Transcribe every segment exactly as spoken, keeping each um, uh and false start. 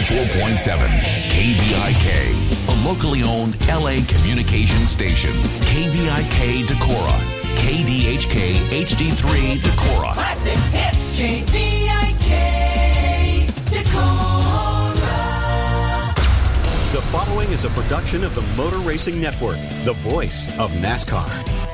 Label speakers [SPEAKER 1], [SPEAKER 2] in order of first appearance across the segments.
[SPEAKER 1] ninety-four point seven K V I K, a locally owned L A communication station. K V I K Decorah, K D H K H D three Decorah.
[SPEAKER 2] Classic hits, K V I K Decorah.
[SPEAKER 3] The following is a production of the Motor Racing Network, the voice of NASCAR.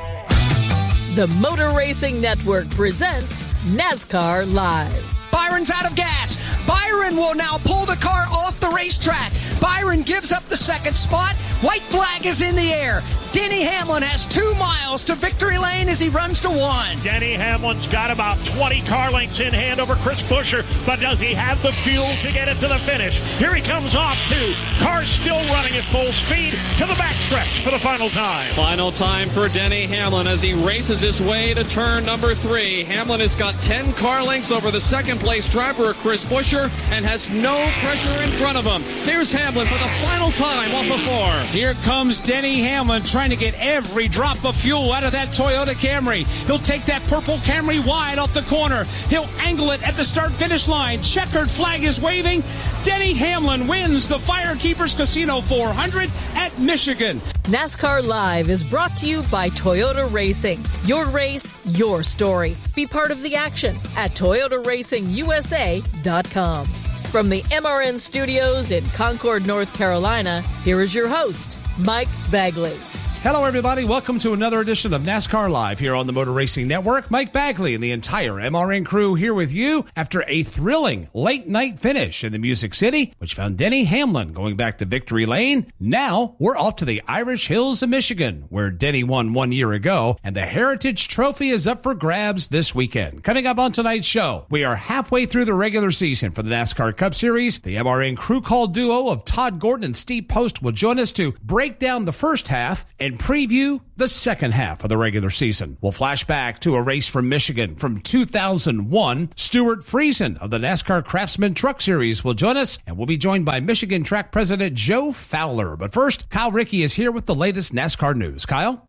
[SPEAKER 4] The Motor Racing Network presents NASCAR Live.
[SPEAKER 5] Byron's out of gas. Byron will now pull the car off the racetrack. Byron gives up the second spot. White flag is in the air. Denny Hamlin has two miles to victory lane as he runs to one.
[SPEAKER 6] Denny Hamlin's got about twenty car lengths in hand over Chris Buescher, but does he have the fuel to get it to the finish? Here he comes off two. Car's still running at full speed to the backstretch for the final time.
[SPEAKER 7] Final time for Denny Hamlin as he races his way to turn number three. Hamlin has got ten car lengths over the second place driver, Chris Buescher, and has no pressure in front of him. Here's Hamlin for the final time off of four.
[SPEAKER 8] Here comes Denny Hamlin trying to get every drop of fuel out of that Toyota Camry. He'll take that purple Camry wide off the corner. He'll angle it at the start-finish line. Checkered flag is waving. Denny Hamlin wins the Firekeepers Casino four hundred at Michigan.
[SPEAKER 4] NASCAR Live is brought to you by Toyota Racing. Your race, your story. Be part of the action at Toyota Racing U S A dot com. From the M R N studios in Concord, North Carolina, here is your host, Mike Bagley.
[SPEAKER 8] Hello, everybody. Welcome to another edition of NASCAR Live here on the Motor Racing Network. Mike Bagley and the entire M R N crew here with you after a thrilling late-night finish in the Music City, which found Denny Hamlin going back to victory lane. Now, we're off to the Irish Hills of Michigan, where Denny won one year ago, and the Heritage Trophy is up for grabs this weekend. Coming up on tonight's show, we are halfway through the regular season for the NASCAR Cup Series. The M R N crew call duo of Todd Gordon and Steve Post will join us to break down the first half and preview the second half of the regular season. We'll flash back to a race from Michigan from two thousand one. Stuart Friesen of the NASCAR Craftsman Truck Series will join us, and we'll be joined by Michigan Track President Joe Fowler. But first, Kyle Rickey is here with the latest NASCAR news. Kyle?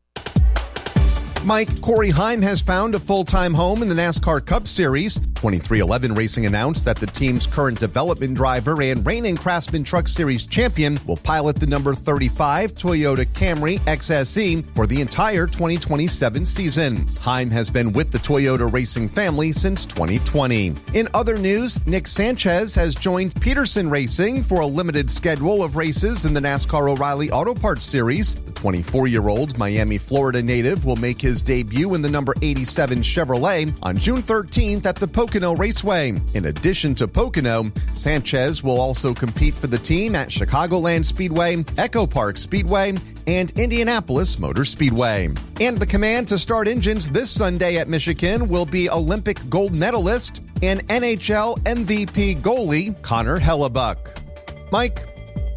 [SPEAKER 9] Mike, Corey Heim has found a full-time home in the NASCAR Cup Series. twenty-three eleven Racing announced that the team's current development driver and reigning Craftsman Truck Series champion will pilot the number thirty-five Toyota Camry X S E for the entire twenty twenty-seven season. Heim has been with the Toyota racing family since twenty twenty. In other news, Nick Sanchez has joined Peterson Racing for a limited schedule of races in the NASCAR O'Reilly Auto Parts Series. The twenty-four-year-old Miami, Florida native will make his debut in the number eighty-seven Chevrolet on June thirteenth at the Pocono Raceway. In addition to Pocono, Sanchez will also compete for the team at Chicagoland Speedway, Echo Park Speedway, and Indianapolis Motor Speedway. And the command to start engines this Sunday at Michigan will be Olympic gold medalist and N H L M V P goalie Connor Hellebuck. Mike?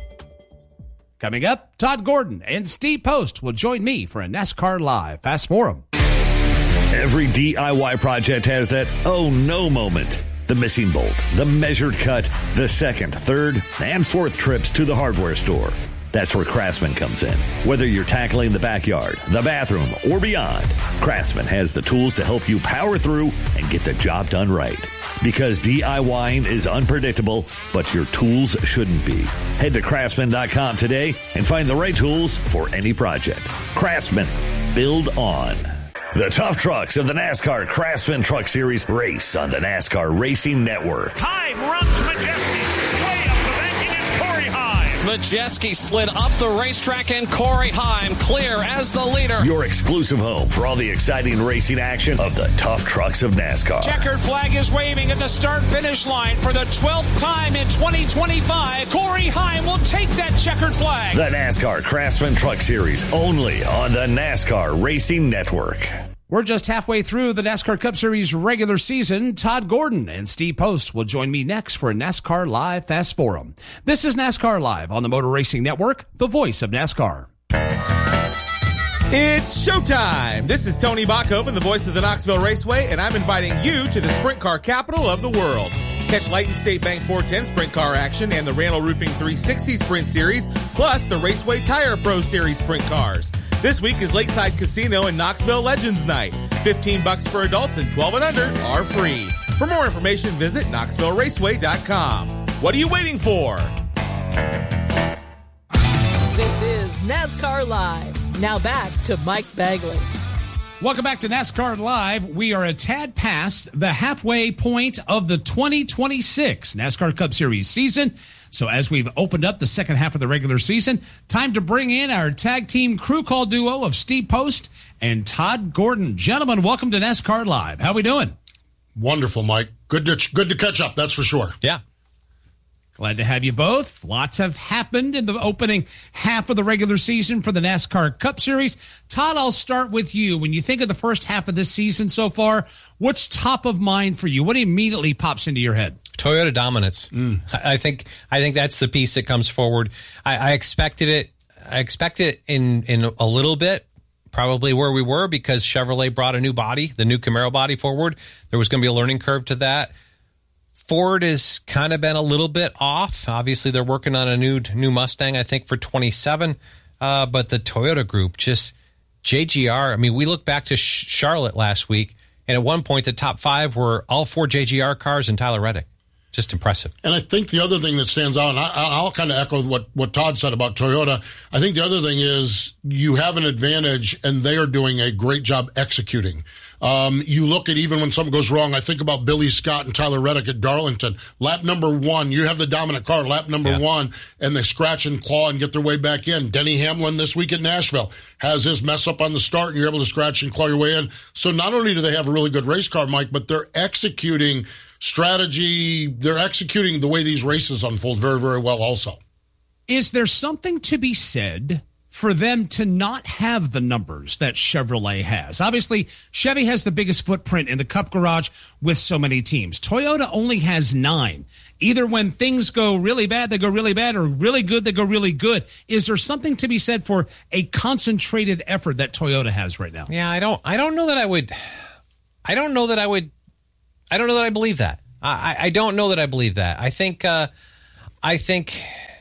[SPEAKER 8] Coming up, Todd Gordon and Steve Post will join me for a NASCAR Live Fast Forum.
[SPEAKER 10] Every D I Y project has that oh no moment. The missing bolt, the measured cut, the second, third, and fourth trips to the hardware store. That's where Craftsman comes in. Whether you're tackling the backyard, the bathroom, or beyond, Craftsman has the tools to help you power through and get the job done right. Because DIYing is unpredictable, but your tools shouldn't be. Head to Craftsman dot com today and find the right tools for any project. Craftsman. Build on. The tough trucks of the NASCAR Craftsman Truck Series race on the NASCAR Racing Network.
[SPEAKER 6] Heim runs Majeski. Way up the banking is Corey Heim.
[SPEAKER 7] Majeski slid up the racetrack, and Corey Heim clear as the leader.
[SPEAKER 10] Your exclusive home for all the exciting racing action of the tough trucks of NASCAR.
[SPEAKER 8] Checkered flag is waving at the start-finish line for the twelfth time in twenty twenty-five. Corey Heim will take that checkered flag.
[SPEAKER 10] The NASCAR Craftsman Truck Series, only on the NASCAR Racing Network.
[SPEAKER 8] We're just halfway through the NASCAR Cup Series regular season. Todd Gordon and Steve Post will join me next for a NASCAR Live Fast Forum. This is NASCAR Live on the Motor Racing Network, the voice of NASCAR.
[SPEAKER 11] It's showtime. This is Tony Bachhoven, the voice of the Knoxville Raceway, and I'm inviting you to the sprint car capital of the world. Catch Lighton State Bank four ten sprint car action and the Randall Roofing three sixty Sprint Series, plus the Raceway Tire Pro Series sprint cars. This week is Lakeside Casino and Knoxville Legends Night. fifteen bucks for adults and twelve and under are free. For more information, visit Knoxville Raceway dot com. What are you waiting for?
[SPEAKER 4] This is NASCAR Live. Now back to Mike Bagley.
[SPEAKER 8] Welcome back to NASCAR Live. We are a tad past the halfway point of the twenty twenty-six NASCAR Cup Series season. So as we've opened up the second half of the regular season, time to bring in our tag team crew call duo of Steve Post and Todd Gordon. Gentlemen, welcome to NASCAR Live. How we doing?
[SPEAKER 12] Wonderful, Mike. Good to good to catch up, that's for sure.
[SPEAKER 13] Yeah.
[SPEAKER 8] Glad to have you both. Lots have happened in the opening half of the regular season for the NASCAR Cup Series. Todd, I'll start with you. When you think of the first half of this season so far, what's top of mind for you? What immediately pops into your head?
[SPEAKER 13] Toyota dominance. Mm. I think I think that's the piece that comes forward. I, I expected it. I expected it in in a little bit, probably where we were, because Chevrolet brought a new body, the new Camaro body forward. There was going to be a learning curve to that. Ford has kind of been a little bit off. Obviously, they're working on a new new Mustang, I think, for twenty-seven. Uh, but the Toyota group, just J G R. I mean, we look back to Sh- Charlotte last week, and at one point, the top five were all four J G R cars and Tyler Reddick. Just impressive.
[SPEAKER 12] And I think the other thing that stands out, and I, I'll kind of echo what, what Todd said about Toyota, I think the other thing is you have an advantage, and they are doing a great job executing. Um, you look at even when something goes wrong, I think about Billy Scott and Tyler Reddick at Darlington. Lap number one, you have the dominant car, lap number yeah. one, and they scratch and claw and get their way back in. Denny Hamlin this week at Nashville has his mess up on the start, and you're able to scratch and claw your way in. So not only do they have a really good race car, Mike, but they're executing strategy. They're executing the way these races unfold very, very well also.
[SPEAKER 8] Is there something to be said for them to not have the numbers that Chevrolet has? Obviously, Chevy has the biggest footprint in the Cup garage with so many teams. Toyota only has nine. Either when things go really bad, they go really bad, or really good, they go really good. Is there something to be said for a concentrated effort that Toyota has right now?
[SPEAKER 13] Yeah, I don't I don't know that I would I don't know that I would I don't know that I believe that. I, I don't know that I believe that. I think uh, I think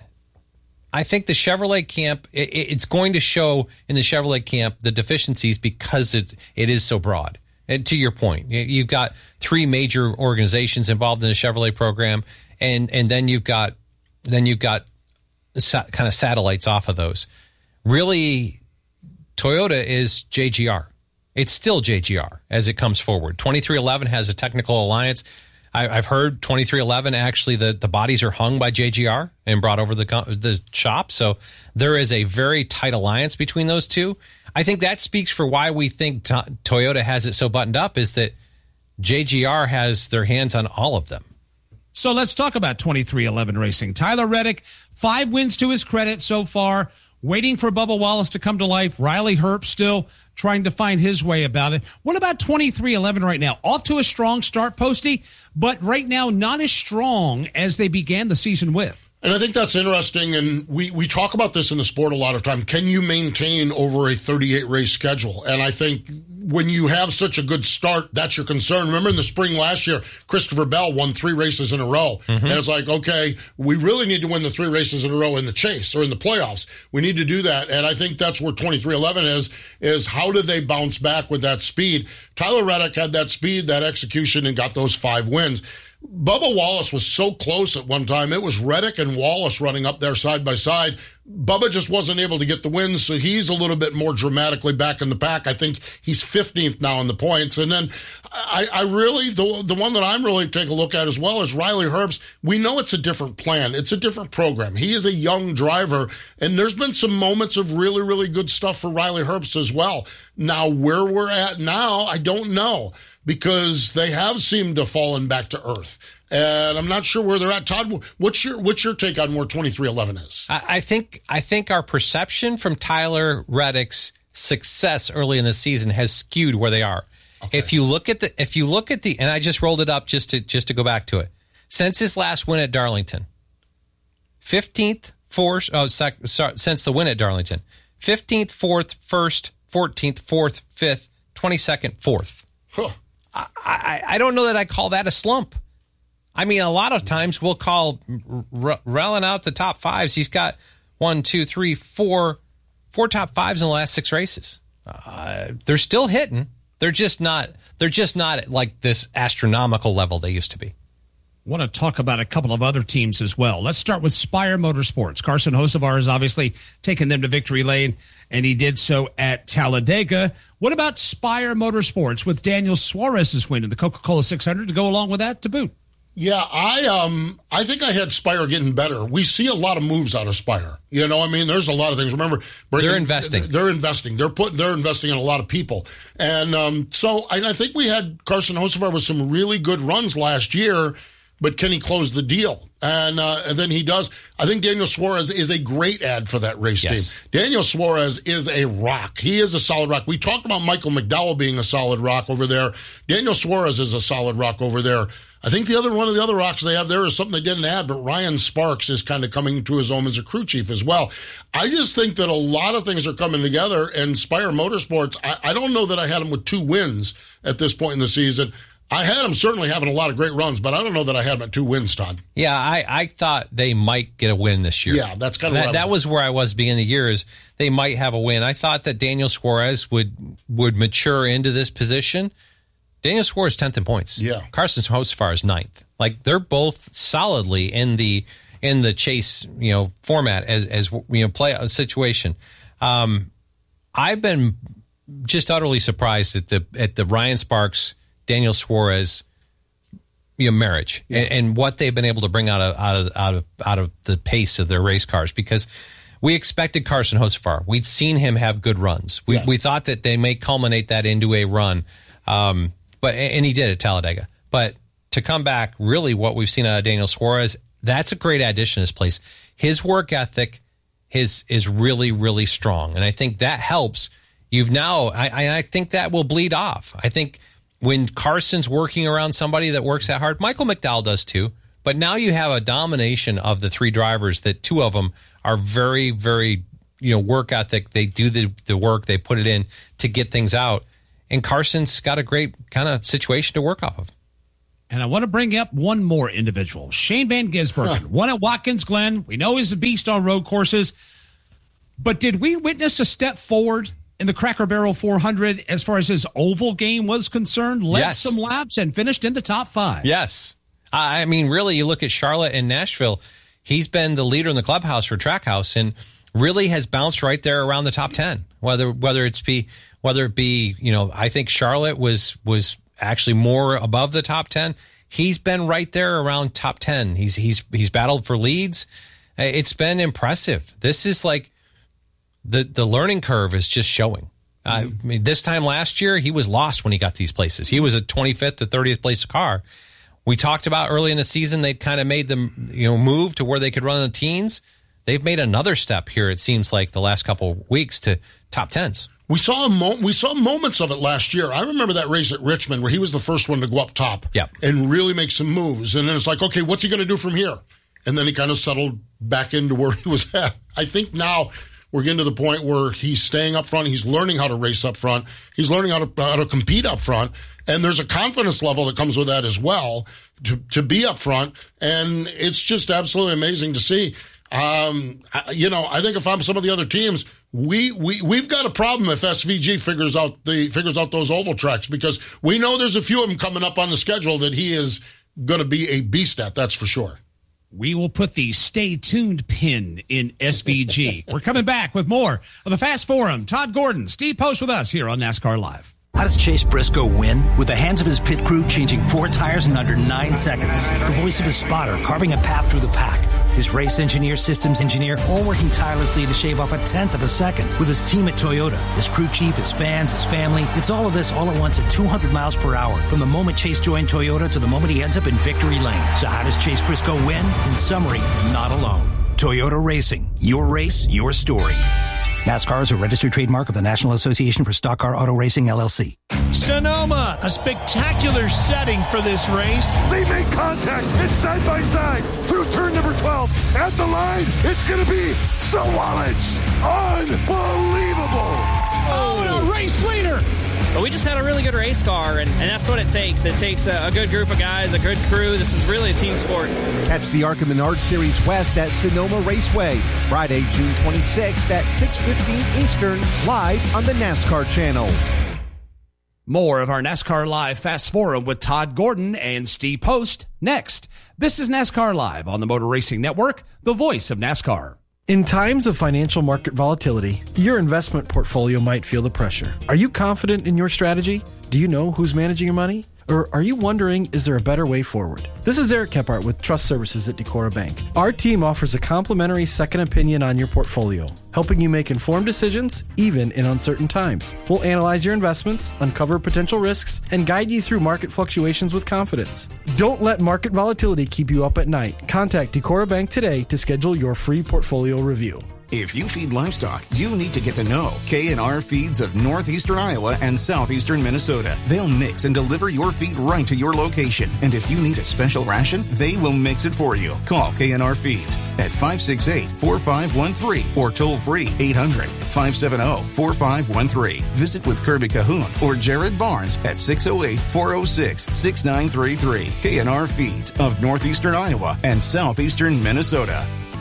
[SPEAKER 13] I think the Chevrolet camp, it, it's going to show in the Chevrolet camp the deficiencies because it it is so broad. And to your point, you've got three major organizations involved in the Chevrolet program, and and then you've got then you've got sa- kind of satellites off of those. Really, Toyota is J G R. It's still J G R as it comes forward. twenty-three eleven has a technical alliance. I, I've heard twenty-three eleven, actually, the, the bodies are hung by J G R and brought over the the shop. So there is a very tight alliance between those two. I think that speaks for why we think to- Toyota has it so buttoned up, is that J G R has their hands on all of them.
[SPEAKER 8] So let's talk about twenty-three eleven Racing. Tyler Reddick, five wins to his credit so far, waiting for Bubba Wallace to come to life. Riley Herbst still trying to find his way about it. What about twenty-three eleven right now? Off to a strong start, Posty, but right now not as strong as they began the season with.
[SPEAKER 12] And I think that's interesting, and we, we talk about this in the sport a lot of time. Can you maintain over a thirty-eight race schedule? And I think when you have such a good start, that's your concern. Remember in the spring last year, Christopher Bell won three races in a row. Mm-hmm. And it's like, okay, we really need to win the three races in a row in the chase or in the playoffs. We need to do that. And I think that's where twenty-three eleven is, is how do they bounce back with that speed? Tyler Reddick had that speed, that execution, and got those five wins. Bubba Wallace was so close at one time. It was Reddick and Wallace running up there side by side. Bubba just wasn't able to get the wins, so he's a little bit more dramatically back in the pack. I think he's fifteenth now in the points. And then I, I really, the the one that I'm really taking a look at as well is Riley Herbst. We know it's a different plan. It's a different program. He is a young driver, and there's been some moments of really, really good stuff for Riley Herbst as well. Now, where we're at now, I don't know, because they have seemed to have fallen back to earth. And I'm not sure where they're at. Todd, what's your what's your take on where twenty-three eleven is?
[SPEAKER 13] I, I think I think our perception from Tyler Reddick's success early in the season has skewed where they are. Okay. If you look at the if you look at the and I just rolled it up just to just to go back to it. Since his last win at Darlington, fifteenth, fourth, oh, sec, sorry, since the win at Darlington, fifteenth, fourth, first, fourteenth, fourth, fifth, twenty-second, fourth.
[SPEAKER 12] Huh.
[SPEAKER 13] I, I I don't know that I call that a slump. I mean, a lot of times we'll call r- railing out the top fives. He's got one, two, three, four, four top fives in the last six races. Uh, they're still hitting. They're just not. They're just not at like this astronomical level they used to be.
[SPEAKER 8] want to talk about a couple of other teams as well. Let's start with Spire Motorsports. Carson Hocevar has obviously taken them to victory lane, and he did so at Talladega. What about Spire Motorsports with Daniel Suarez's win in the Coca-Cola six hundred to go along with that to boot?
[SPEAKER 12] Yeah, I um I think I had Spire getting better. We see a lot of moves out of Spire. You know, I mean, there's a lot of things. Remember, bringing,
[SPEAKER 13] they're investing.
[SPEAKER 12] They're investing. They're putting. They're investing in a lot of people. And um, so I, I think we had Carson Hocevar with some really good runs last year, but can he close the deal? And, uh, and then he does. I think Daniel Suarez is a great ad for that race
[SPEAKER 13] yes.
[SPEAKER 12] team. Daniel Suarez is a rock. He is a solid rock. We talked about Michael McDowell being a solid rock over there. Daniel Suarez is a solid rock over there. I think the other one of the other rocks they have there is something they didn't add, but Ryan Sparks is kind of coming to his own as a crew chief as well. I just think that a lot of things are coming together, and Spire Motorsports, I, I don't know that I had them with two wins at this point in the season. I had them certainly having a lot of great runs, but I don't know that I had them at two wins, Todd.
[SPEAKER 13] Yeah, I, I thought they might get a win this year.
[SPEAKER 12] Yeah, that's kind of
[SPEAKER 13] that,
[SPEAKER 12] what I was
[SPEAKER 13] that was where I was beginning of the year, is they might have a win. I thought that Daniel Suarez would would mature into this position. Daniel Suarez tenth in points.
[SPEAKER 12] Yeah.
[SPEAKER 13] Carson Hocevar is ninth. Like, they're both solidly in the in the chase, you know, format as as you know, play a situation. Um, I've been just utterly surprised at the at the Ryan Sparks, Daniel Suarez, you know, marriage yeah. and, and what they've been able to bring out of out of out of out of the pace of their race cars, because we expected Carson Hocevar. We'd seen him have good runs. We
[SPEAKER 12] yeah.
[SPEAKER 13] we thought that they may culminate that into a run. Um, But and he did at Talladega. But to come back, really what we've seen out of Daniel Suarez, that's a great addition to this place. His work ethic his, is really, really strong. And I think that helps. You've now, I, I think that will bleed off. I think when Carson's working around somebody that works that hard, Michael McDowell does too. But now you have a domination of the three drivers that two of them are very, very, you know, work ethic. They do the, the work, they put it in to get things out. And Carson's got a great kind of situation to work off of.
[SPEAKER 8] And I want to bring up one more individual, Shane Van Gisbergen, huh. won at Watkins Glen. We know he's a beast on road courses. But did we witness a step forward in the Cracker Barrel four hundred as far as his oval game was concerned? Led
[SPEAKER 13] yes.
[SPEAKER 8] some laps and finished in the top five.
[SPEAKER 13] Yes. I mean, really, you look at Charlotte and Nashville, he's been the leader in the clubhouse for Trackhouse and really has bounced right there around the top ten, whether whether it's be... Whether it be, you know, I think Charlotte was was actually more above the top ten. He's been right there around top ten. He's he's he's battled for leads. It's been impressive. This is like the the learning curve is just showing. Mm-hmm. I mean, this time last year, he was lost when he got these places. He was a twenty-fifth to thirtieth place car. We talked about early in the season, they kind of made them, you know, move to where they could run the teens. They've made another step here, it seems like, the last couple of weeks to top tens.
[SPEAKER 12] We saw a mo- we saw moments of it last year. I remember that race at Richmond where he was the first one to go up top
[SPEAKER 13] yep.
[SPEAKER 12] and really make some moves. And then it's like, okay, what's he going to do from here? And then he kind of settled back into where he was at. I think now we're getting to the point where he's staying up front. He's learning how to race up front. He's learning how to how to compete up front. And there's a confidence level that comes with that as well to to be up front. And it's just absolutely amazing to see. Um, I, you know, I think if I'm some of the other teams, we, we, we've got a problem if S V G figures out the, figures out those oval tracks, because we know there's a few of them coming up on the schedule that he is going to be a beast at. That's for sure.
[SPEAKER 8] We will put the stay tuned pin in S V G. We're coming back with more of the Fast Forum. Todd Gordon, Steve Post with us here on NASCAR Live.
[SPEAKER 14] How does Chase Briscoe win? With the hands of his pit crew changing four tires in under nine seconds. The voice of his spotter carving a path through the pack. His race engineer, systems engineer, all working tirelessly to shave off a tenth of a second. With his team at Toyota, his crew chief, his fans, his family. It's all of this all at once at two hundred miles per hour. From the moment Chase joined Toyota to the moment he ends up in victory lane. So how does Chase Briscoe win? In summary, not alone. Toyota Racing. Your race, your story. NASCAR is a registered trademark of the National Association for Stock Car Auto Racing, L L C.
[SPEAKER 15] Sonoma, a spectacular setting for this race.
[SPEAKER 16] They make contact. It's side by side through turn number twelve. At the line, it's going to be Sawalich. Unbelievable.
[SPEAKER 15] Oh, and a race leader.
[SPEAKER 17] But we just had a really good race car, and, and that's what it takes. It takes a, a good group of guys, a good crew. This is really a team sport.
[SPEAKER 9] Catch the ARCA Menard Series West at Sonoma Raceway, Friday, June twenty-sixth at six fifteen Eastern, live on the NASCAR channel.
[SPEAKER 8] More of our NASCAR Live Fast Forum with Todd Gordon and Steve Post next. This is NASCAR Live on the Motor Racing Network, the voice of NASCAR.
[SPEAKER 18] In times of financial market volatility, your investment portfolio might feel the pressure. Are you confident in your strategy? Do you know who's managing your money? Or are you wondering, is there a better way forward? This is Eric Kephart with Trust Services at Decorah Bank. Our team offers a complimentary second opinion on your portfolio, helping you make informed decisions, even in uncertain times. We'll analyze your investments, uncover potential risks, and guide you through market fluctuations with confidence. Don't let market volatility keep you up at night. Contact Decorah Bank today to schedule your free portfolio review.
[SPEAKER 19] If you feed livestock, you need to get to know K and R Feeds of northeastern Iowa and southeastern Minnesota. They'll mix and deliver your feed right to your location. And if you need a special ration, they will mix it for you. Call K and R Feeds at five six eight, four five one three or toll free eight hundred, five seven zero, four five one three. Visit with Kirby Cahoon or Jared Barnes at six oh eight, four oh six, six nine three three. K and R Feeds of northeastern Iowa and southeastern Minnesota.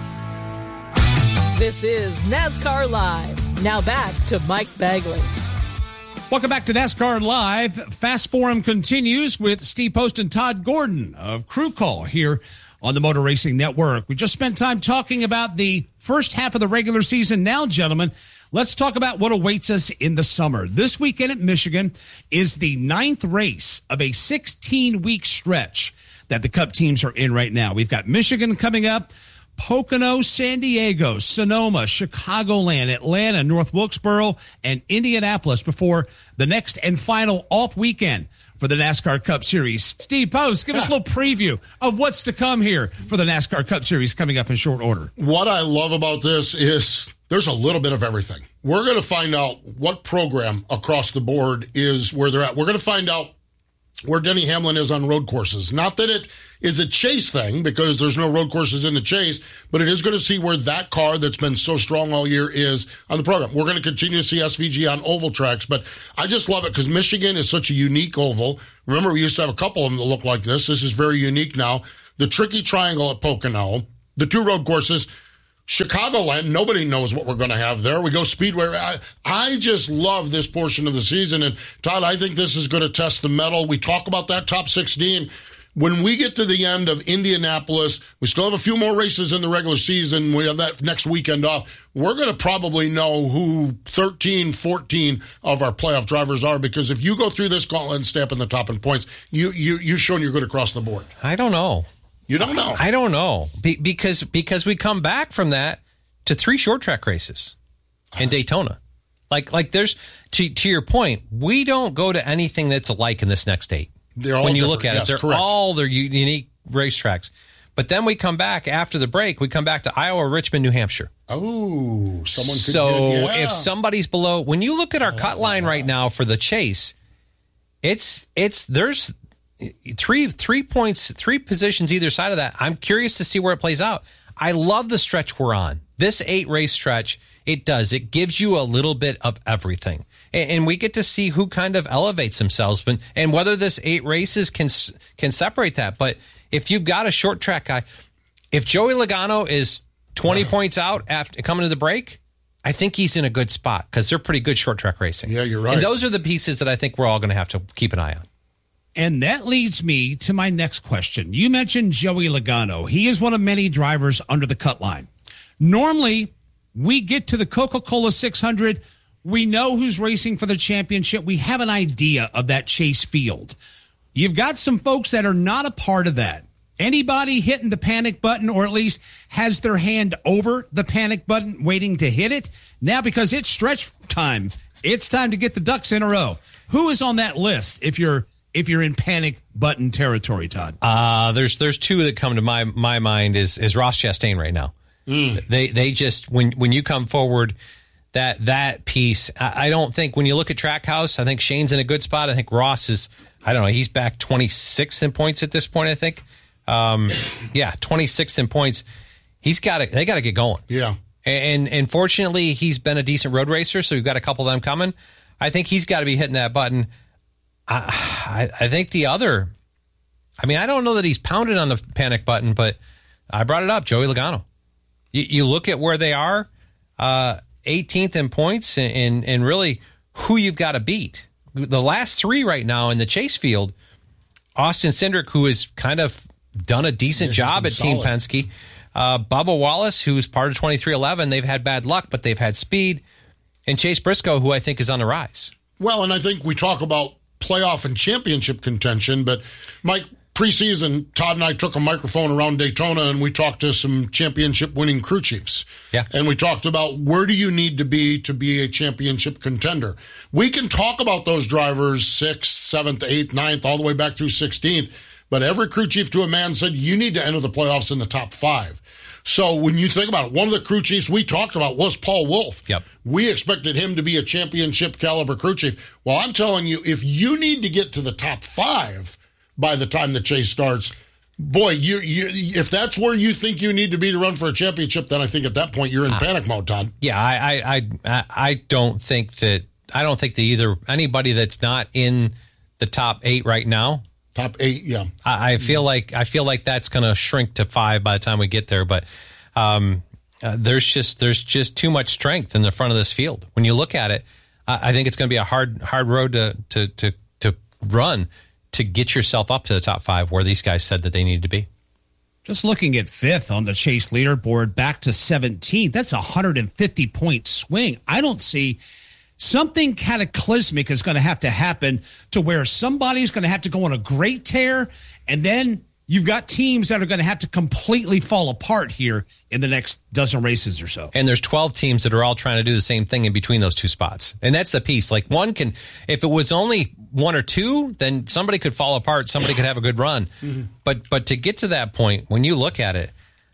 [SPEAKER 4] This is NASCAR Live. Now back to Mike Bagley.
[SPEAKER 8] Welcome back to NASCAR Live. Fast Forum continues with Steve Post and Todd Gordon of Crew Call here on the Motor Racing Network. We just spent time talking about the first half of the regular season. Now, gentlemen, let's talk about what awaits us in the summer. This weekend at Michigan is the ninth race of a sixteen-week stretch that the Cup teams are in right now. We've got Michigan coming up, Pocono, San Diego, Sonoma, Chicagoland, Atlanta, North Wilkesboro, and Indianapolis before the next and final off weekend for the NASCAR Cup Series. Steve Post, give us a little preview of what's to come here for the NASCAR Cup Series coming up in short order.
[SPEAKER 12] What I love about this is there's a little bit of everything. We're going to find out what program across the board is where they're at. We're going to find out where Denny Hamlin is on road courses. Not that it is a chase thing, because there's no road courses in the chase, but it is going to see where that car that's been so strong all year is on the program. We're going to continue to see S V G on oval tracks, but I just love it because Michigan is such a unique oval. Remember, we used to have a couple of them that look like this. This is very unique now. The tricky triangle at Pocono, the two road courses, Chicagoland, nobody knows what we're going to have there. We go Speedway. I, I just love this portion of the season. And, Todd, I think this is going to test the mettle. We talk about that top sixteen. When we get to the end of Indianapolis, we still have a few more races in the regular season. We have that next weekend off. We're going to probably know who thirteen, fourteen of our playoff drivers are, because if you go through this gauntlet and stay up in the top in points, you, you, you've shown you're good across the board.
[SPEAKER 13] I don't know.
[SPEAKER 12] You don't know.
[SPEAKER 13] I don't know. Be- because because we come back from that to three short track races in Daytona. Like like there's to to your point, we don't go to anything that's alike in this next eight.
[SPEAKER 12] They're all
[SPEAKER 13] when you
[SPEAKER 12] different.
[SPEAKER 13] look at
[SPEAKER 12] Yes,
[SPEAKER 13] it, they're
[SPEAKER 12] correct.
[SPEAKER 13] all their unique racetracks. But then we come back after the break, we come back to Iowa, Richmond, New Hampshire.
[SPEAKER 12] Oh, someone could
[SPEAKER 13] So
[SPEAKER 12] get, yeah.
[SPEAKER 13] if somebody's below, when you look at our cut line right now for the chase, it's it's there's Three three points, three positions either side of that. I'm curious to see where it plays out. I love the stretch we're on. This eight race stretch, it does. It gives you a little bit of everything. And, and we get to see who kind of elevates themselves, but, and whether this eight races can can separate that. But if you've got a short track guy, if Joey Logano is twenty yeah. points out after coming to the break, I think he's in a good spot because they're pretty good short track racing.
[SPEAKER 12] Yeah, you're right.
[SPEAKER 13] And those are the pieces that I think we're all going to have to keep an eye on.
[SPEAKER 8] And that leads me to my next question. You mentioned Joey Logano. He is one of many drivers under the cut line. Normally, we get to the Coca-Cola six hundred. We know who's racing for the championship. We have an idea of that chase field. You've got some folks that are not a part of that. Anybody hitting the panic button, or at least has their hand over the panic button waiting to hit it? Now, because it's stretch time, it's time to get the ducks in a row. Who is on that list if you're if you're in panic button territory, Todd?
[SPEAKER 13] Uh, there's there's two that come to my my mind is is Ross Chastain right now. Mm. They they just when when you come forward, that that piece, I, I don't think when you look at Trackhouse, I think Shane's in a good spot. I think Ross is, I don't know, he's back twenty-sixth in points at this point, I think. Um, yeah, twenty-sixth in points. He's got to they got to get going.
[SPEAKER 12] Yeah.
[SPEAKER 13] And and fortunately, he's been a decent road racer, so we've got a couple of them coming. I think he's got to be hitting that button. I, I I think the other, I mean, I don't know that he's pounded on the panic button, but I brought it up, Joey Logano. You, you look at where they are, uh, eighteenth in points, and, and, and really who you've got to beat. the last three right now in the chase field, Austin Cindric, who has kind of done a decent yeah, job at solid. Team Penske, uh, Bubba Wallace, who's part of twenty-three eleven, they've had bad luck, but they've had speed, and Chase Briscoe, who I think is on the rise.
[SPEAKER 12] Well, and I think we talk about playoff and championship contention, but Mike, preseason, Todd and I took a microphone around Daytona and we talked to some championship winning crew chiefs.
[SPEAKER 13] Yeah.
[SPEAKER 12] And we talked about where do you need to be to be a championship contender. We can talk about those drivers sixth, seventh, eighth, ninth, all the way back through sixteenth, but every crew chief to a man said you need to enter the playoffs in the top five. So when you think about it, one of the crew chiefs we talked about was Paul Wolfe.
[SPEAKER 13] Yep.
[SPEAKER 12] We expected him to be a championship caliber crew chief. Well, I'm telling you, if you need to get to the top five by the time the chase starts, boy, you, you if that's where you think you need to be to run for a championship, then I think at that point you're in uh, panic mode, Todd.
[SPEAKER 13] Yeah, I, I, I, I don't think that I don't think that either anybody that's not in the top eight right now.
[SPEAKER 12] Top eight, yeah.
[SPEAKER 13] I, I feel like I feel like that's going to shrink to five by the time we get there. But um, uh, there's just there's just too much strength in the front of this field. When you look at it, I, I think it's going to be a hard hard road to to to to run to get yourself up to the top five where these guys said that they needed to be.
[SPEAKER 8] Just looking at fifth on the chase leaderboard back to seventeenth, that's a one hundred fifty point swing. I don't see something cataclysmic is going to have to happen to where somebody's going to have to go on a great tear, and then you've got teams that are going to have to completely fall apart here in the next dozen races or so.
[SPEAKER 13] And there's twelve teams that are all trying to do the same thing in between those two spots. And that's the piece. Like one can, if it was only one or two, then somebody could fall apart. Somebody could have a good run. Mm-hmm. But but to get to that point, when you look at it,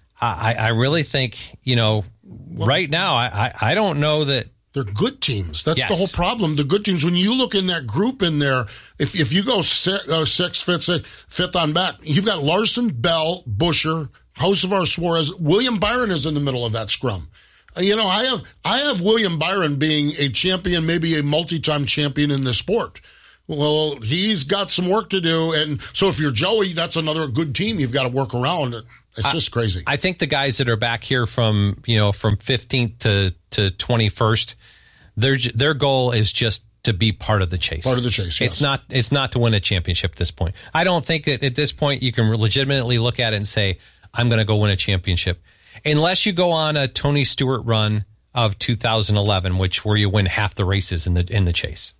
[SPEAKER 13] I, I really think, you know, well, right now, I, I, I don't know that.
[SPEAKER 12] They're good teams. That's
[SPEAKER 13] yes.
[SPEAKER 12] the whole problem. The good teams, when you look in that group in there, if if you go six, uh, sixth, fifth, sixth, fifth on back, you've got Larson, Bell, Buscher, Josevar, Suarez. William Byron is in the middle of that scrum. Uh, you know, I have I have William Byron being a champion, maybe a multi-time champion in this sport. Well, he's got some work to do. And so if you're Joey, that's another good team you've got to work around. It's just
[SPEAKER 13] I,
[SPEAKER 12] crazy.
[SPEAKER 13] I think the guys that are back here from, you know, from fifteenth to, to twenty-first, their their goal is just to be part of the chase.
[SPEAKER 12] Part of the chase, yes.
[SPEAKER 13] It's not it's not to win a championship at this point. I don't think that at this point you can legitimately look at it and say, I'm going to go win a championship. Unless you go on a Tony Stewart run of two thousand eleven, which where you win half the races in the in the chase.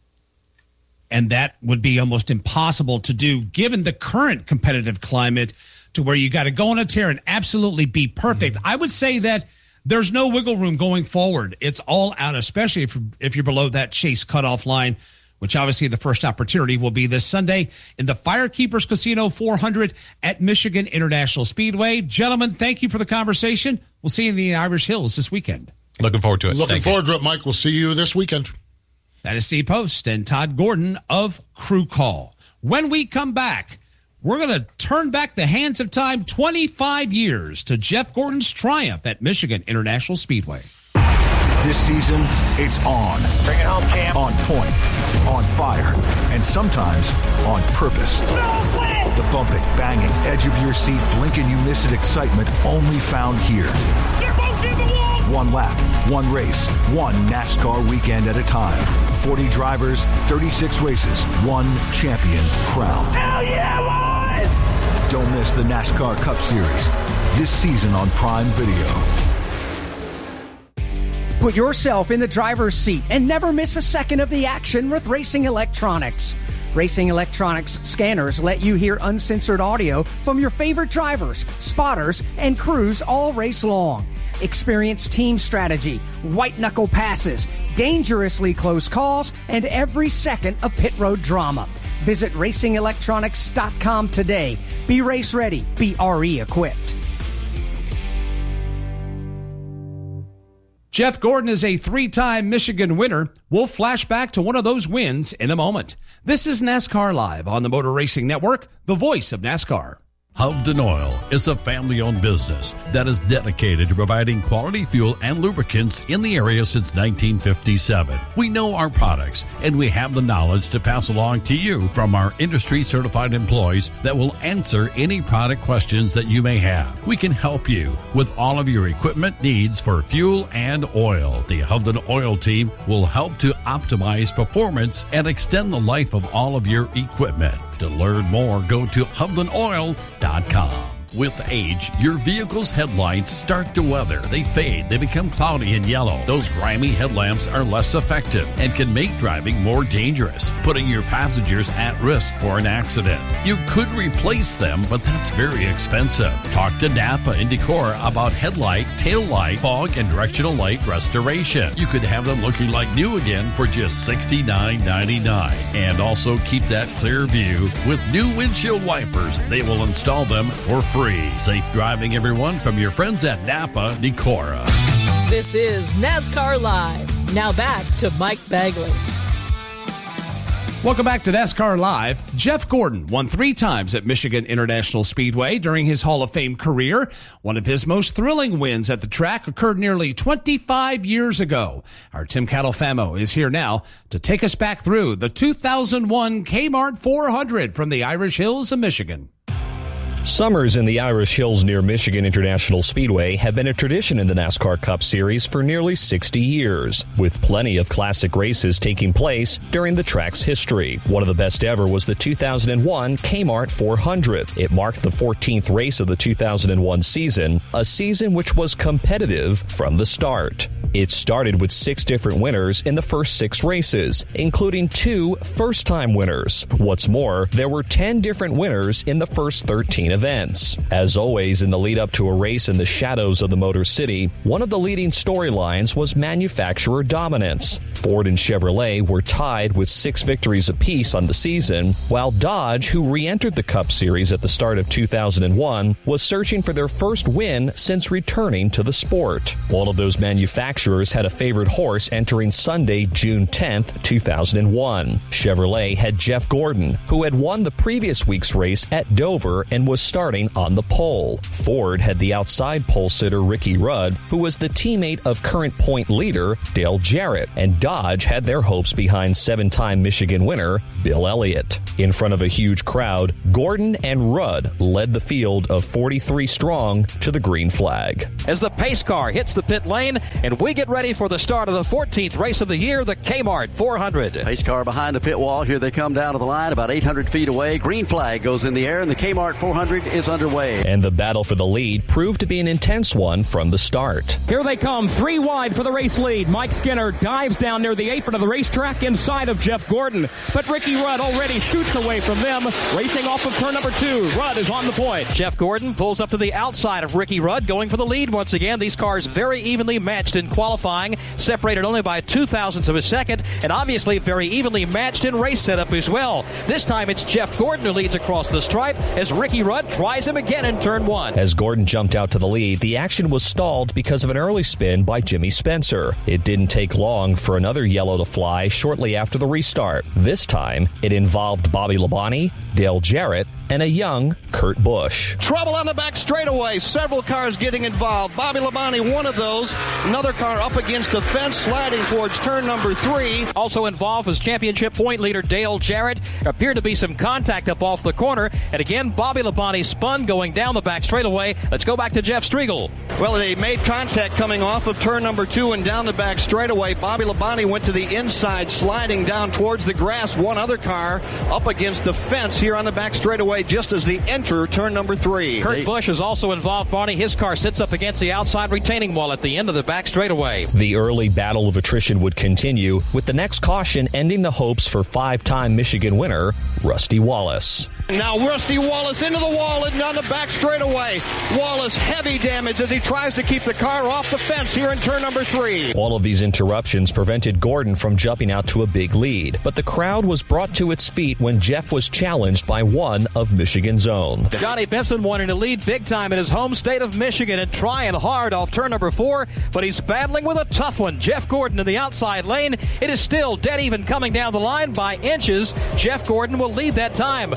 [SPEAKER 8] And that would be almost impossible to do given the current competitive climate, to where you got to go on a tear and absolutely be perfect. Mm-hmm. I would say that there's no wiggle room going forward. It's all out, especially if, if you're below that chase cutoff line, which obviously the first opportunity will be this Sunday in the Firekeepers Casino four hundred at Michigan International Speedway. Gentlemen, thank you for the conversation. We'll see you in the Irish Hills this weekend.
[SPEAKER 13] Looking forward to it.
[SPEAKER 12] Looking
[SPEAKER 13] Thank
[SPEAKER 12] forward
[SPEAKER 13] you.
[SPEAKER 12] to it, Mike. We'll see you this weekend.
[SPEAKER 8] That is Steve Post and Todd Gordon of Crew Call. When we come back, we're going to turn back the hands of time twenty-five years to Jeff Gordon's triumph at Michigan International Speedway.
[SPEAKER 20] This season, it's on.
[SPEAKER 21] Bring it home, Cam.
[SPEAKER 20] On point, on fire, and sometimes on purpose.
[SPEAKER 21] No way!
[SPEAKER 20] The bumping, banging, edge of your seat, blinking you miss it excitement only found here.
[SPEAKER 21] They're both in the wall!
[SPEAKER 20] One lap, one race, one NASCAR weekend at a time. forty drivers, thirty-six races, one champion crowned.
[SPEAKER 21] Hell yeah, boys!
[SPEAKER 20] Don't miss the NASCAR Cup Series this season on Prime Video.
[SPEAKER 5] Put yourself in the driver's seat and never miss a second of the action with Racing Electronics. Racing Electronics scanners let you hear uncensored audio from your favorite drivers, spotters, and crews all race long. Experience team strategy, white-knuckle passes, dangerously close calls, and every second of pit road drama. Visit racing electronics dot com today. Be race ready. Be R E equipped.
[SPEAKER 8] Jeff Gordon is a three-time Michigan winner. We'll flash back to one of those wins in a moment. This is NASCAR Live on the Motor Racing Network, the voice of NASCAR.
[SPEAKER 1] Hovden Oil is a family-owned business that is dedicated to providing quality fuel and lubricants in the area since nineteen fifty-seven. We know our products, and we have the knowledge to pass along to you from our industry-certified employees that will answer any product questions that you may have. We can help you with all of your equipment needs for fuel and oil. The Hovden Oil team will help to optimize performance and extend the life of all of your equipment. To learn more, go to hovden oil dot com. With age, your vehicle's headlights start to weather. They fade. They become cloudy and yellow. Those grimy headlamps are less effective and can make driving more dangerous, putting your passengers at risk for an accident. You could replace them, but that's very expensive. Talk to Napa in Decorah about headlight, tail light, fog, and directional light restoration. You could have them looking like new again for just sixty-nine ninety-nine. And also keep that clear view with new windshield wipers. They will install them for free. Safe driving, everyone, from your friends at Napa Decorah.
[SPEAKER 4] This is NASCAR Live. Now back to Mike Bagley.
[SPEAKER 8] Welcome back to NASCAR Live. Jeff Gordon won three times at Michigan International Speedway during his Hall of Fame career. One of his most thrilling wins at the track occurred nearly twenty-five years ago. Our Tim Catalfamo is here now to take us back through the two thousand one Kmart four hundred from the Irish Hills of Michigan.
[SPEAKER 22] Summers in the Irish Hills near Michigan International Speedway have been a tradition in the NASCAR Cup Series for nearly sixty years, with plenty of classic races taking place during the track's history. One of the best ever was the two thousand one Kmart four hundred. It marked the fourteenth race of the two thousand one season, a season which was competitive from the start. It started with six different winners in the first six races, including two first-time winners. What's more, there were ten different winners in the first thirteen events. As always, in the lead-up to a race in the shadows of the Motor City, one of the leading storylines was manufacturer dominance. Ford and Chevrolet were tied with six victories apiece on the season, while Dodge, who re-entered the Cup Series at the start of two thousand one, was searching for their first win since returning to the sport. All of those manufacturers had a favored horse entering Sunday, June tenth, two thousand one. Chevrolet had Jeff Gordon, who had won the previous week's race at Dover and was starting on the pole. Ford had the outside pole sitter Ricky Rudd, who was the teammate of current point leader Dale Jarrett, and Dodge had their hopes behind seven-time Michigan winner Bill Elliott. In front of a huge crowd, Gordon and Rudd led the field of forty-three strong to the green flag.
[SPEAKER 23] As the pace car hits the pit lane, and we get ready for the start of the fourteenth race of the year, the Kmart four hundred.
[SPEAKER 24] Pace car behind the pit wall. Here they come down to the line about eight hundred feet away. Green flag goes in the air, and the Kmart four hundred is underway.
[SPEAKER 22] And the battle for the lead proved to be an intense one from the start.
[SPEAKER 17] Here they come, three wide for the race lead. Mike Skinner dives down near the apron of the racetrack inside of Jeff Gordon. But Ricky Rudd already scoots away from them, racing off of turn number two. Rudd is on the point.
[SPEAKER 23] Jeff Gordon pulls up to the outside of Ricky Rudd, going for the lead once again. These cars very evenly matched in qualifying, separated only by two thousandths of a second, and obviously very evenly matched in race setup as well. This time it's Jeff Gordon who leads across the stripe as Ricky Rudd tries him again in turn one.
[SPEAKER 22] As Gordon jumped out to the lead, the action was stalled because of an early spin by Jimmy Spencer. It didn't take long for another yellow to fly shortly after the restart. This time, it involved Bobby Labonte, Dale Jarrett, and a young Kurt Busch.
[SPEAKER 25] Trouble on the back straightaway. Several cars getting involved. Bobby Labonte, one of those. Another car up against the fence, sliding towards turn number three.
[SPEAKER 23] Also involved was championship point leader Dale Jarrett. Appeared to be some contact up off the corner. And again, Bobby Labonte spun going down the back straightaway. Let's go back to Jeff Striegel.
[SPEAKER 25] Well, they made contact coming off of turn number two and down the back straightaway. Bobby Labonte went to the inside, sliding down towards the grass. One other car up against the fence here on the back straightaway just as they enter turn number three.
[SPEAKER 23] Kurt Busch is also involved, Barney. His car sits up against the outside retaining wall at the end of the back straightaway.
[SPEAKER 22] The early battle of attrition would continue, with the next caution ending the hopes for five-time Michigan winner Rusty Wallace.
[SPEAKER 25] Now Rusty Wallace into the wall and down the back straightaway. Wallace heavy damage as he tries to keep the car off the fence here in turn number three.
[SPEAKER 22] All of these interruptions prevented Gordon from jumping out to a big lead, but the crowd was brought to its feet when Jeff was challenged by one of Michigan's own.
[SPEAKER 23] Johnny Benson wanting to lead big time in his home state of Michigan and trying hard off turn number four, but he's battling with a tough one. Jeff Gordon in the outside lane. It is still dead even coming down the line by inches. Jeff Gordon will lead that time, but